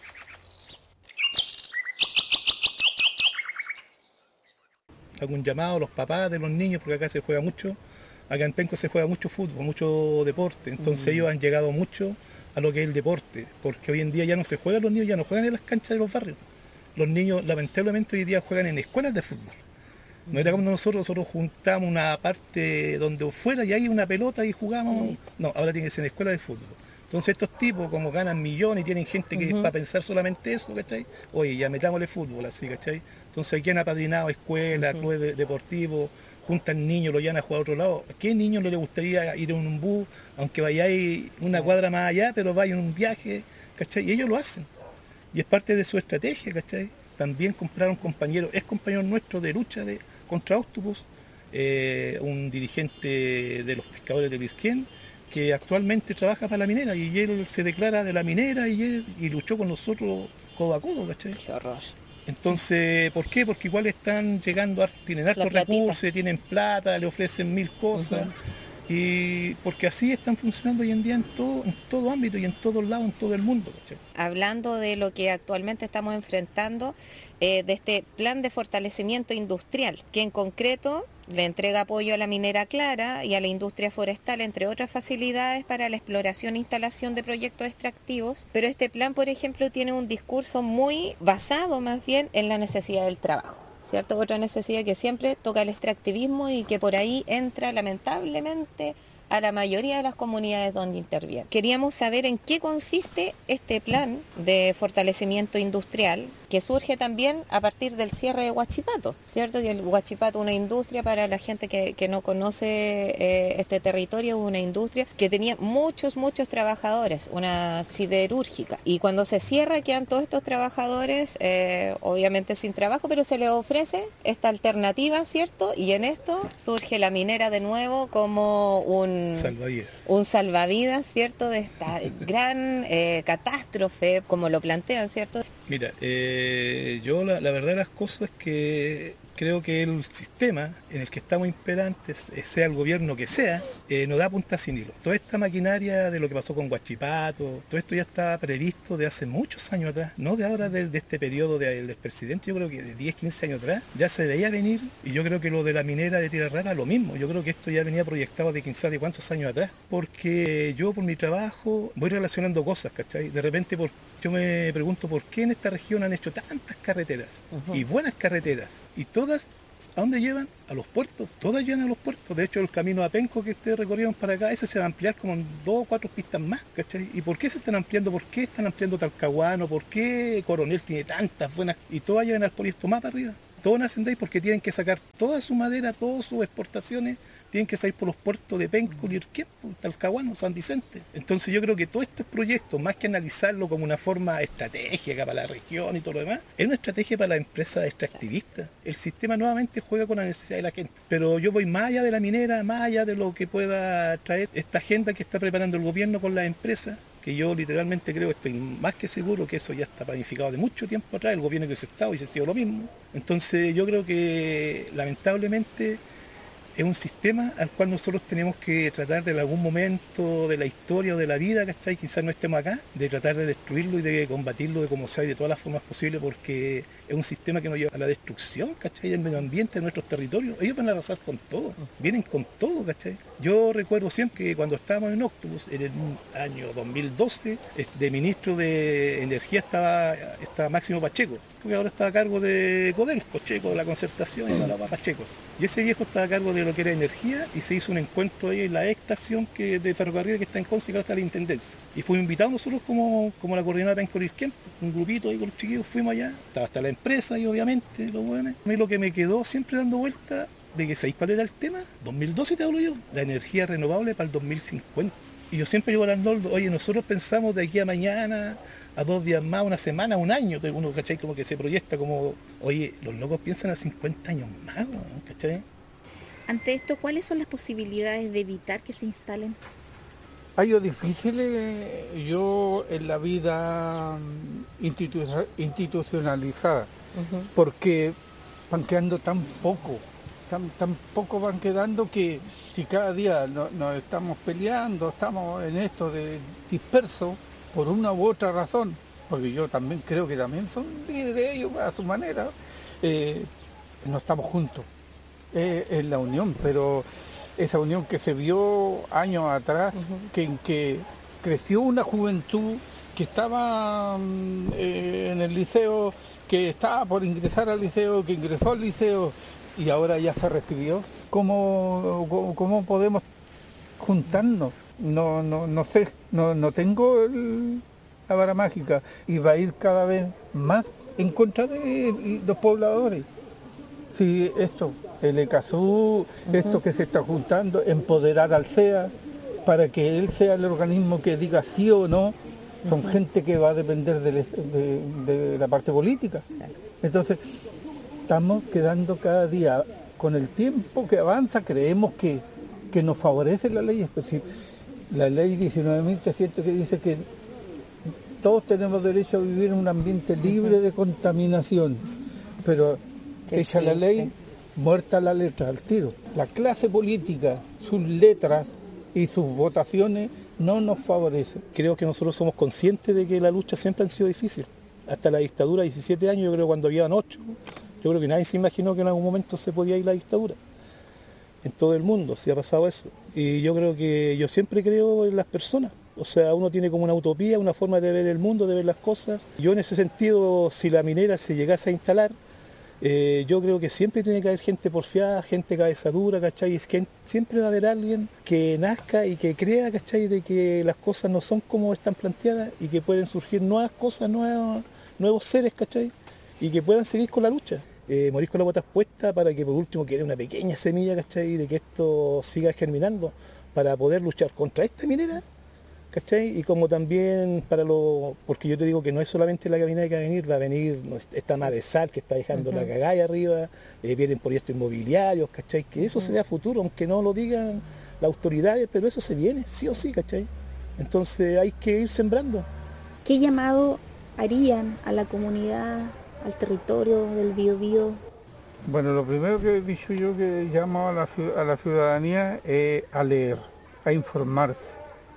Hago un llamado a los papás de los niños, porque acá se juega mucho, acá en Penco se juega mucho fútbol, mucho deporte, entonces ellos han llegado mucho a lo que es el deporte, porque hoy en día ya no se juega, los niños ya no juegan en las canchas de los barrios, los niños lamentablemente hoy día juegan en escuelas de fútbol. No era como nosotros juntamos una parte donde fuera y hay una pelota y jugamos, no, ahora tiene que ser en escuela de fútbol. Entonces estos tipos, como ganan millones y tienen gente que es para pensar solamente eso, ¿cachai? Oye, ya metámosle fútbol así, ¿cachai? Entonces aquí han apadrinado escuelas, clubes deportivos, juntan niños, lo llevan a jugar a otro lado. ¿A qué niño no le gustaría ir en un bus, aunque vayáis una cuadra más allá, pero vaya en un viaje, ¿cachai? Y ellos lo hacen. Y es parte de su estrategia, ¿cachai? También compraron es compañero nuestro de lucha contra Octopus, un dirigente de los pescadores de Lirquén, que actualmente trabaja para la minera, y él se declara de la minera y luchó con nosotros codo a codo, ¿cachai? Qué horror. Entonces, ¿por qué? Porque igual están llegando, tienen hartos recursos, tienen plata, le ofrecen 1000 cosas, y porque así están funcionando hoy en día en todo ámbito y en todos lados, en todo el mundo, ¿cachai? Hablando de lo que actualmente estamos enfrentando, de este plan de fortalecimiento industrial, que en concreto le entrega apoyo a la minera Clara y a la industria forestal, entre otras facilidades para la exploración e instalación de proyectos extractivos, pero este plan, por ejemplo, tiene un discurso muy basado más bien en la necesidad del trabajo, ¿cierto? Otra necesidad que siempre toca el extractivismo y que por ahí entra lamentablemente a la mayoría de las comunidades donde interviene. Queríamos saber en qué consiste este plan de fortalecimiento industrial, que surge también a partir del cierre de Huachipato, ¿cierto? Que el Huachipato es una industria, para la gente que no conoce este territorio, una industria que tenía muchos trabajadores, una siderúrgica. Y cuando se cierra quedan todos estos trabajadores, obviamente sin trabajo, pero se les ofrece esta alternativa, ¿cierto? Y en esto surge la minera de nuevo como un salvavidas, ¿cierto? De esta gran catástrofe, como lo plantean, ¿cierto? Mira, yo la verdad de las cosas es que creo que el sistema en el que estamos imperantes, sea el gobierno que sea, no da punta sin hilo. Toda esta maquinaria de lo que pasó con Huachipato, todo esto ya estaba previsto de hace muchos años atrás, no de ahora, de este periodo del presidente, yo creo que de 10, 15 años atrás, ya se veía venir, y yo creo que lo de la minera de Tierra Rara, lo mismo. Yo creo que esto ya venía proyectado de quién sabe cuántos años atrás, porque yo por mi trabajo voy relacionando cosas, ¿cachai? De repente Yo me pregunto por qué en esta región han hecho tantas carreteras y buenas carreteras, y todas, ¿a dónde llevan? A los puertos, todas llevan a los puertos. De hecho, el camino a Penco que ustedes recorrieron para acá, ese se va a ampliar como en 2 o 4 pistas más, ¿cachai? ¿Y por qué se están ampliando? ¿Por qué están ampliando Talcahuano? ¿Por qué Coronel tiene tantas buenas? Y todas llevan al Polisto más para arriba. Todos nacen de ahí porque tienen que sacar toda su madera, todas sus exportaciones, tienen que salir por los puertos de Penco, Lirquén, Talcahuano, San Vicente. Entonces yo creo que todos estos proyectos, más que analizarlo como una forma estratégica para la región y todo lo demás, es una estrategia para la empresa extractivista. El sistema nuevamente juega con la necesidad de la gente. Pero yo voy más allá de la minera, más allá de lo que pueda traer esta agenda que está preparando el gobierno con las empresas, que yo literalmente creo, estoy más que seguro que eso ya está planificado de mucho tiempo atrás, el gobierno que hubiese estado y se ha sido lo mismo. Entonces yo creo que lamentablemente es un sistema al cual nosotros tenemos que tratar de en algún momento de la historia o de la vida, ¿cachai? Quizás no estemos acá, de tratar de destruirlo y de combatirlo de como sea y de todas las formas posibles, porque es un sistema que nos lleva a la destrucción, ¿cachai? Del medio ambiente, de nuestros territorios. Ellos van a arrasar con todo, vienen con todo, ¿cachai? Yo recuerdo siempre que cuando estábamos en Octopus, en el año 2012, de ministro de Energía estaba Máximo Pacheco, que ahora está a cargo de Codelco, Checo, de la concertación y de la Pachecos. Y ese viejo estaba a cargo de lo que era energía y se hizo un encuentro ahí en la estación de ferrocarril que está en Conce y que ahora está la Intendencia. Y fuimos invitados nosotros como la coordinadora de Penco Lirquén, un grupito ahí con los chiquillos, fuimos allá, estaba hasta la empresa y obviamente los buenos. A mí lo que me quedó siempre dando vuelta de que ¿sabéis cuál era el tema? 2012 te hablo yo, la energía renovable para el 2050. Y yo siempre digo al Arnoldo, oye, nosotros pensamos de aquí a mañana, a 2 días más, una semana, un año, uno, ¿cachai? Como que se proyecta como, oye, los locos piensan a 50 años más, ¿cachai? Ante esto, ¿cuáles son las posibilidades de evitar que se instalen? Hay difíciles yo en la vida institucionalizada, porque van quedando tan poco van quedando que si cada día nos estamos peleando, estamos en esto de dispersos por una u otra razón, porque yo también creo que también son líderes ellos a su manera, no estamos juntos en la unión, pero esa unión que se vio años atrás, que creció una juventud que estaba en el liceo, que estaba por ingresar al liceo, que ingresó al liceo y ahora ya se recibió. ¿Cómo podemos juntarnos? No sé, no tengo la vara mágica y va a ir cada vez más en contra de los pobladores. Si el ECASU, esto que se está juntando, empoderar al CEA para que él sea el organismo que diga sí o no, son gente que va a depender de la parte política. Entonces, estamos quedando cada día, con el tiempo que avanza, creemos que nos favorece la ley, la ley 19.300 que dice que todos tenemos derecho a vivir en un ambiente libre de contaminación, pero hecha la ley, muerta la letra, al tiro. La clase política, sus letras y sus votaciones no nos favorecen. Creo que nosotros somos conscientes de que la lucha siempre ha sido difícil. Hasta la dictadura, 17 años, yo creo cuando habían 8, yo creo que nadie se imaginó que en algún momento se podía ir la dictadura. En todo el mundo sí ha pasado eso. Y yo siempre creo en las personas. O sea, uno tiene como una utopía, una forma de ver el mundo, de ver las cosas. Yo en ese sentido, si la minera se llegase a instalar, yo creo que siempre tiene que haber gente porfiada, gente cabeza dura, ¿cachai? Es que siempre va a haber alguien que nazca y que crea, ¿cachai? De que las cosas no son como están planteadas y que pueden surgir nuevas cosas, nuevos seres, ¿cachai? Y que puedan seguir con la lucha. Morir con las botas puestas para que por último quede una pequeña semilla, ¿cachai? De que esto siga germinando para poder luchar contra esta minera, ¿cachai? Y como también porque yo te digo que no es solamente la minera que va a venir esta mar de sal que está dejando la cagada ahí arriba, vienen proyectos inmobiliarios, ¿cachai? Que eso se ve a futuro, aunque no lo digan las autoridades, pero eso se viene, sí o sí, ¿cachai? Entonces hay que ir sembrando. ¿Qué llamado harían a la comunidad, al territorio del Biobío? Bueno, lo primero que he dicho yo que llamo a la ciudadanía es a leer, a informarse.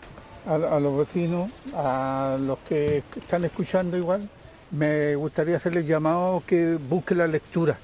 A los vecinos, a los que están escuchando igual, me gustaría hacerles llamado que busquen la lectura,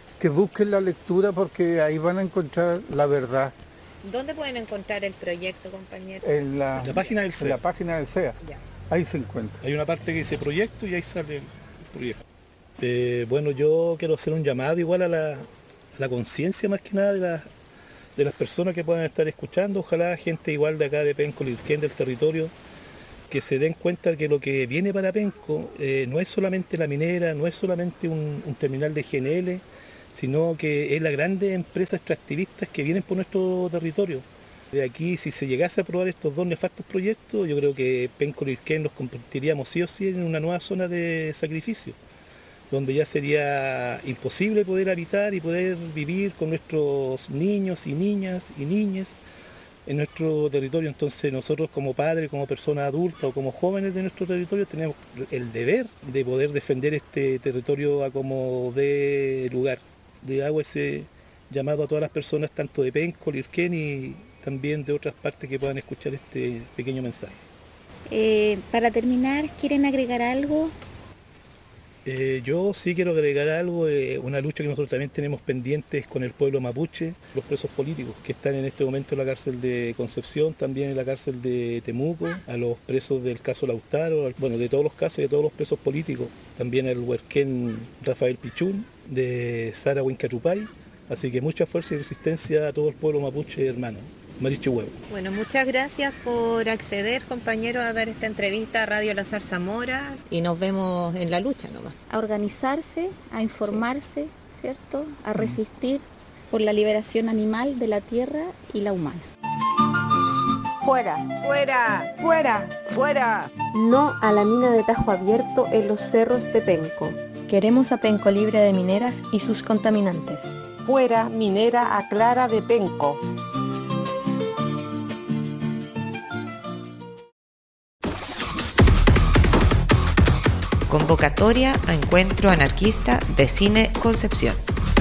porque ahí van a encontrar la verdad. ¿Dónde pueden encontrar el proyecto, compañero? En la página del CEA. En la página del CEA. Ya. Ahí se encuentra. Hay una parte que dice proyecto y ahí sale el proyecto. Bueno, yo quiero hacer un llamado igual a la conciencia más que nada de las personas que puedan estar escuchando. Ojalá gente igual de acá de Penco, Lirquén, del territorio, que se den cuenta que lo que viene para Penco no es solamente la minera, no es solamente un terminal de GNL, sino que es las grandes empresas extractivistas que vienen por nuestro territorio. De aquí, si se llegase a aprobar estos dos nefastos proyectos, yo creo que Penco y Lirquén los convertiríamos sí o sí en una nueva zona de sacrificio, donde ya sería imposible poder habitar y poder vivir con nuestros niños y niñas y niñes en nuestro territorio. Entonces nosotros como padres, como personas adultas o como jóvenes de nuestro territorio tenemos el deber de poder defender este territorio a como dé lugar. Le hago ese llamado a todas las personas, tanto de Penco, Lirquén y también de otras partes que puedan escuchar este pequeño mensaje. Para terminar, ¿quieren agregar algo? Yo sí quiero agregar algo, una lucha que nosotros también tenemos pendientes con el pueblo mapuche, los presos políticos que están en este momento en la cárcel de Concepción, también en la cárcel de Temuco, a los presos del caso Lautaro, bueno, de todos los casos y de todos los presos políticos, también al huerquén Rafael Pichún, de Sara Huincachupay, así que mucha fuerza y resistencia a todo el pueblo mapuche hermano. Marichu Huevo. Bueno, muchas gracias por acceder, compañeros, a dar esta entrevista a Radio La Zarzamora y nos vemos en la lucha nomás. A organizarse, a informarse, ¿cierto? A resistir por la liberación animal de la tierra y la humana. Fuera, fuera, fuera, fuera. No a la mina de Tajo Abierto en los cerros de Penco. Queremos a Penco libre de mineras y sus contaminantes. Fuera minera a Clara de Penco. Convocatoria a Encuentro Anarquista de Cine Concepción.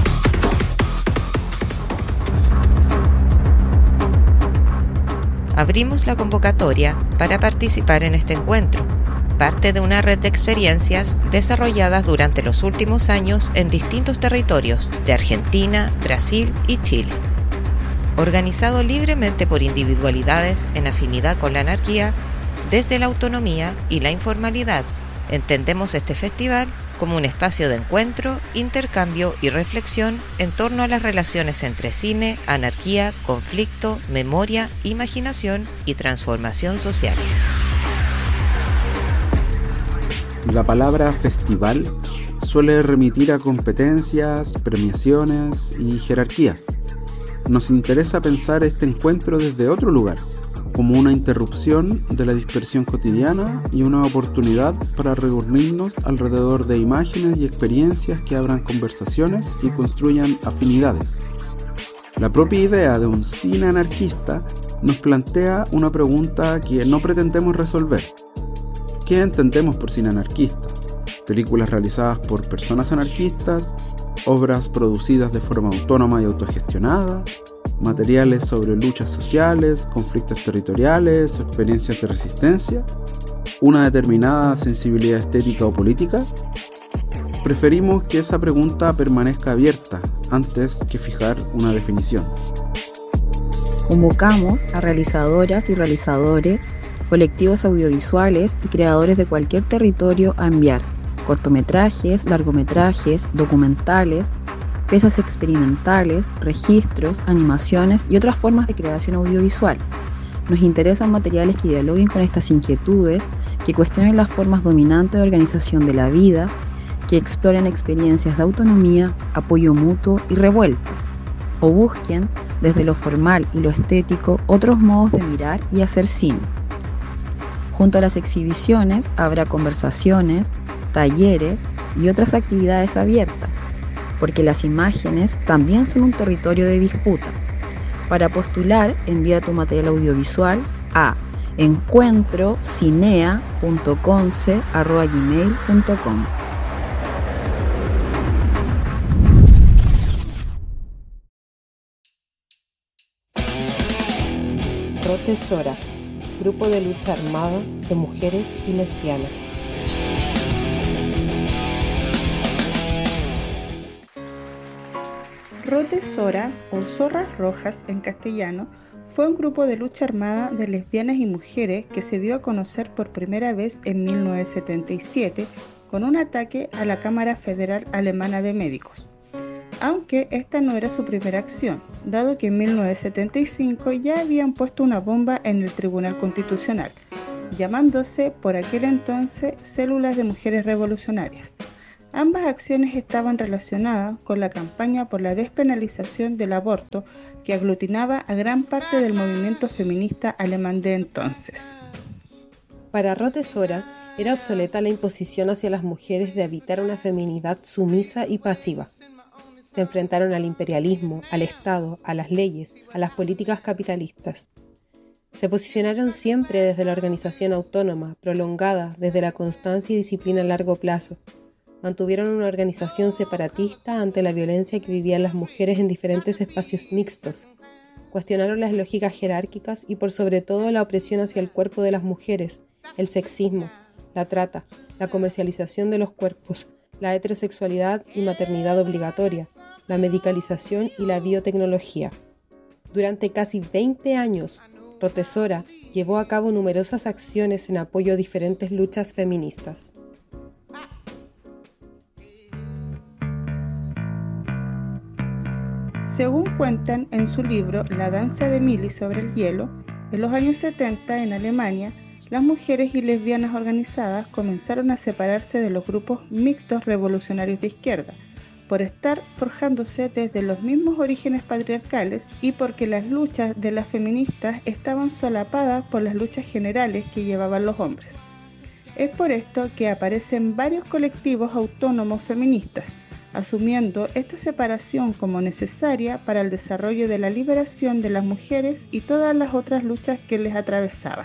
Abrimos la convocatoria para participar en este encuentro, parte de una red de experiencias desarrolladas durante los últimos años en distintos territorios de Argentina, Brasil y Chile. Organizado libremente por individualidades en afinidad con la anarquía, desde la autonomía y la informalidad, entendemos este festival como un espacio de encuentro, intercambio y reflexión en torno a las relaciones entre cine, anarquía, conflicto, memoria, imaginación y transformación social. La palabra festival suele remitir a competencias, premiaciones y jerarquías. Nos interesa pensar este encuentro desde otro lugar, como una interrupción de la dispersión cotidiana y una oportunidad para reunirnos alrededor de imágenes y experiencias que abran conversaciones y construyan afinidades. La propia idea de un cine anarquista nos plantea una pregunta que no pretendemos resolver. ¿Qué entendemos por cine anarquista? ¿Películas realizadas por personas anarquistas? ¿Obras producidas de forma autónoma y autogestionada? ¿Materiales sobre luchas sociales, conflictos territoriales o experiencias de resistencia? ¿Una determinada sensibilidad estética o política? Preferimos que esa pregunta permanezca abierta antes que fijar una definición. Convocamos a realizadoras y realizadores, colectivos audiovisuales y creadores de cualquier territorio a enviar cortometrajes, largometrajes, documentales, piezas experimentales, registros, animaciones y otras formas de creación audiovisual. Nos interesan materiales que dialoguen con estas inquietudes, que cuestionen las formas dominantes de organización de la vida, que exploren experiencias de autonomía, apoyo mutuo y revuelta, o busquen, desde lo formal y lo estético, otros modos de mirar y hacer cine. Junto a las exhibiciones habrá conversaciones, talleres y otras actividades abiertas, porque las imágenes también son un territorio de disputa. Para postular, envía tu material audiovisual a encuentrocinea.conce@gmail.com. Rotesora, grupo de lucha armada de mujeres y lesbianas. Rotesora, o Zorras Rojas en castellano, fue un grupo de lucha armada de lesbianas y mujeres que se dio a conocer por primera vez en 1977 con un ataque a la Cámara Federal Alemana de Médicos. Aunque esta no era su primera acción, dado que en 1975 ya habían puesto una bomba en el Tribunal Constitucional, llamándose por aquel entonces Células de Mujeres Revolucionarias. Ambas acciones estaban relacionadas con la campaña por la despenalización del aborto que aglutinaba a gran parte del movimiento feminista alemán de entonces. Para Rothesora, era obsoleta la imposición hacia las mujeres de habitar una feminidad sumisa y pasiva. Se enfrentaron al imperialismo, al Estado, a las leyes, a las políticas capitalistas. Se posicionaron siempre desde la organización autónoma, prolongada desde la constancia y disciplina a largo plazo. Mantuvieron una organización separatista ante la violencia que vivían las mujeres en diferentes espacios mixtos. Cuestionaron las lógicas jerárquicas y por sobre todo la opresión hacia el cuerpo de las mujeres, el sexismo, la trata, la comercialización de los cuerpos, la heterosexualidad y maternidad obligatoria, la medicalización y la biotecnología. Durante casi 20 años, Rothesora llevó a cabo numerosas acciones en apoyo a diferentes luchas feministas. Según cuentan en su libro La danza de Millie sobre el hielo, en los años 70 en Alemania, las mujeres y lesbianas organizadas comenzaron a separarse de los grupos mixtos revolucionarios de izquierda, por estar forjándose desde los mismos orígenes patriarcales y porque las luchas de las feministas estaban solapadas por las luchas generales que llevaban los hombres. Es por esto que aparecen varios colectivos autónomos feministas, asumiendo esta separación como necesaria para el desarrollo de la liberación de las mujeres y todas las otras luchas que les atravesaban.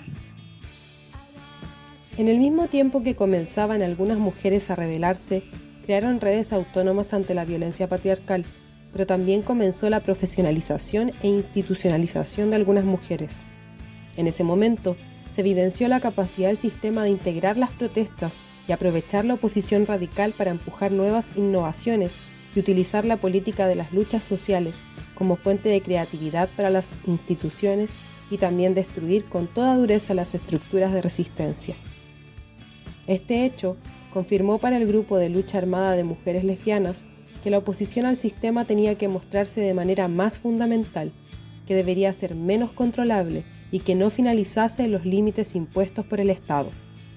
En el mismo tiempo que comenzaban algunas mujeres a rebelarse, crearon redes autónomas ante la violencia patriarcal, pero también comenzó la profesionalización e institucionalización de algunas mujeres. En ese momento, se evidenció la capacidad del sistema de integrar las protestas y aprovechar la oposición radical para empujar nuevas innovaciones y utilizar la política de las luchas sociales como fuente de creatividad para las instituciones y también destruir con toda dureza las estructuras de resistencia. Este hecho confirmó para el grupo de lucha armada de mujeres lesbianas que la oposición al sistema tenía que mostrarse de manera más fundamental, que debería ser menos controlable y que no finalizase los límites impuestos por el Estado.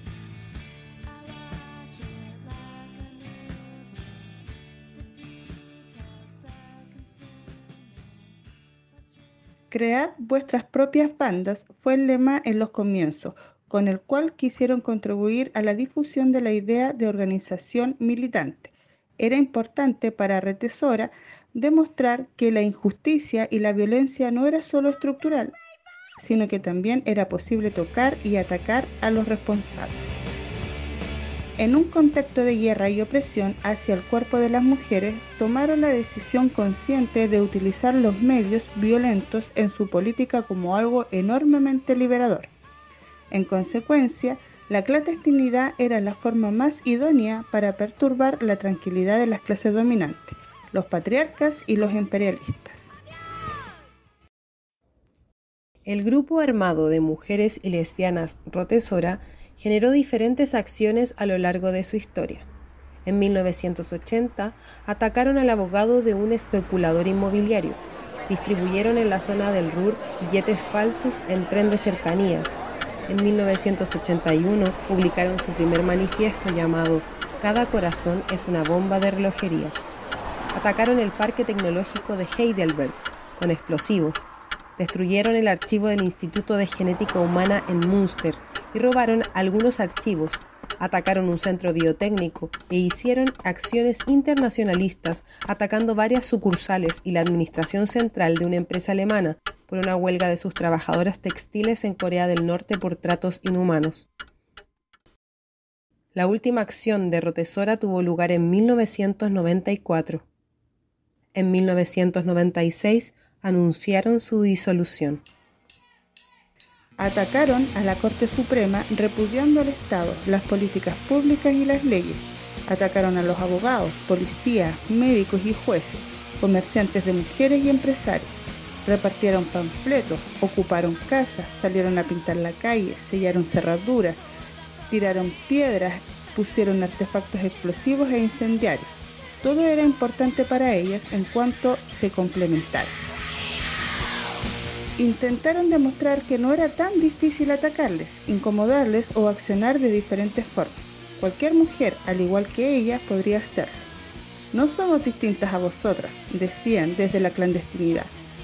Cread vuestras propias bandas fue el lema en los comienzos, con el cual quisieron contribuir a la difusión de la idea de organización militante. Era importante para Rothesora demostrar que la injusticia y la violencia no era solo estructural, sino que también era posible tocar y atacar a los responsables. En un contexto de guerra y opresión hacia el cuerpo de las mujeres, tomaron la decisión consciente de utilizar los medios violentos en su política como algo enormemente liberador. En consecuencia, la clandestinidad era la forma más idónea para perturbar la tranquilidad de las clases dominantes, los patriarcas y los imperialistas. El grupo armado de mujeres y lesbianas Rothesora generó diferentes acciones a lo largo de su historia. En 1980, atacaron al abogado de un especulador inmobiliario. Distribuyeron en la zona del Ruhr billetes falsos en tren de cercanías. En 1981, publicaron su primer manifiesto llamado «Cada corazón es una bomba de relojería». Atacaron el Parque Tecnológico de Heidelberg con explosivos. Destruyeron el archivo del Instituto de Genética Humana en Münster y robaron algunos archivos. Atacaron un centro biotécnico e hicieron acciones internacionalistas atacando varias sucursales y la administración central de una empresa alemana por una huelga de sus trabajadoras textiles en Corea del Norte por tratos inhumanos. La última acción de Rothesora tuvo lugar en 1994. En 1996 anunciaron su disolución. Atacaron a la Corte Suprema repudiando al Estado, las políticas públicas y las leyes. Atacaron a los abogados, policías, médicos y jueces, comerciantes de mujeres y empresarios. repartieron panfletos, ocuparon casas, salieron a pintar la calle, sellaron cerraduras, tiraron piedras, pusieron artefactos explosivos e incendiarios. Todo era importante para ellas en cuanto se complementaron. Intentaron demostrar que no era tan difícil atacarles, incomodarles o accionar de diferentes formas. Cualquier mujer, al igual que ellas, podría hacerlo. No somos distintas a vosotras, decían desde la clandestinidad.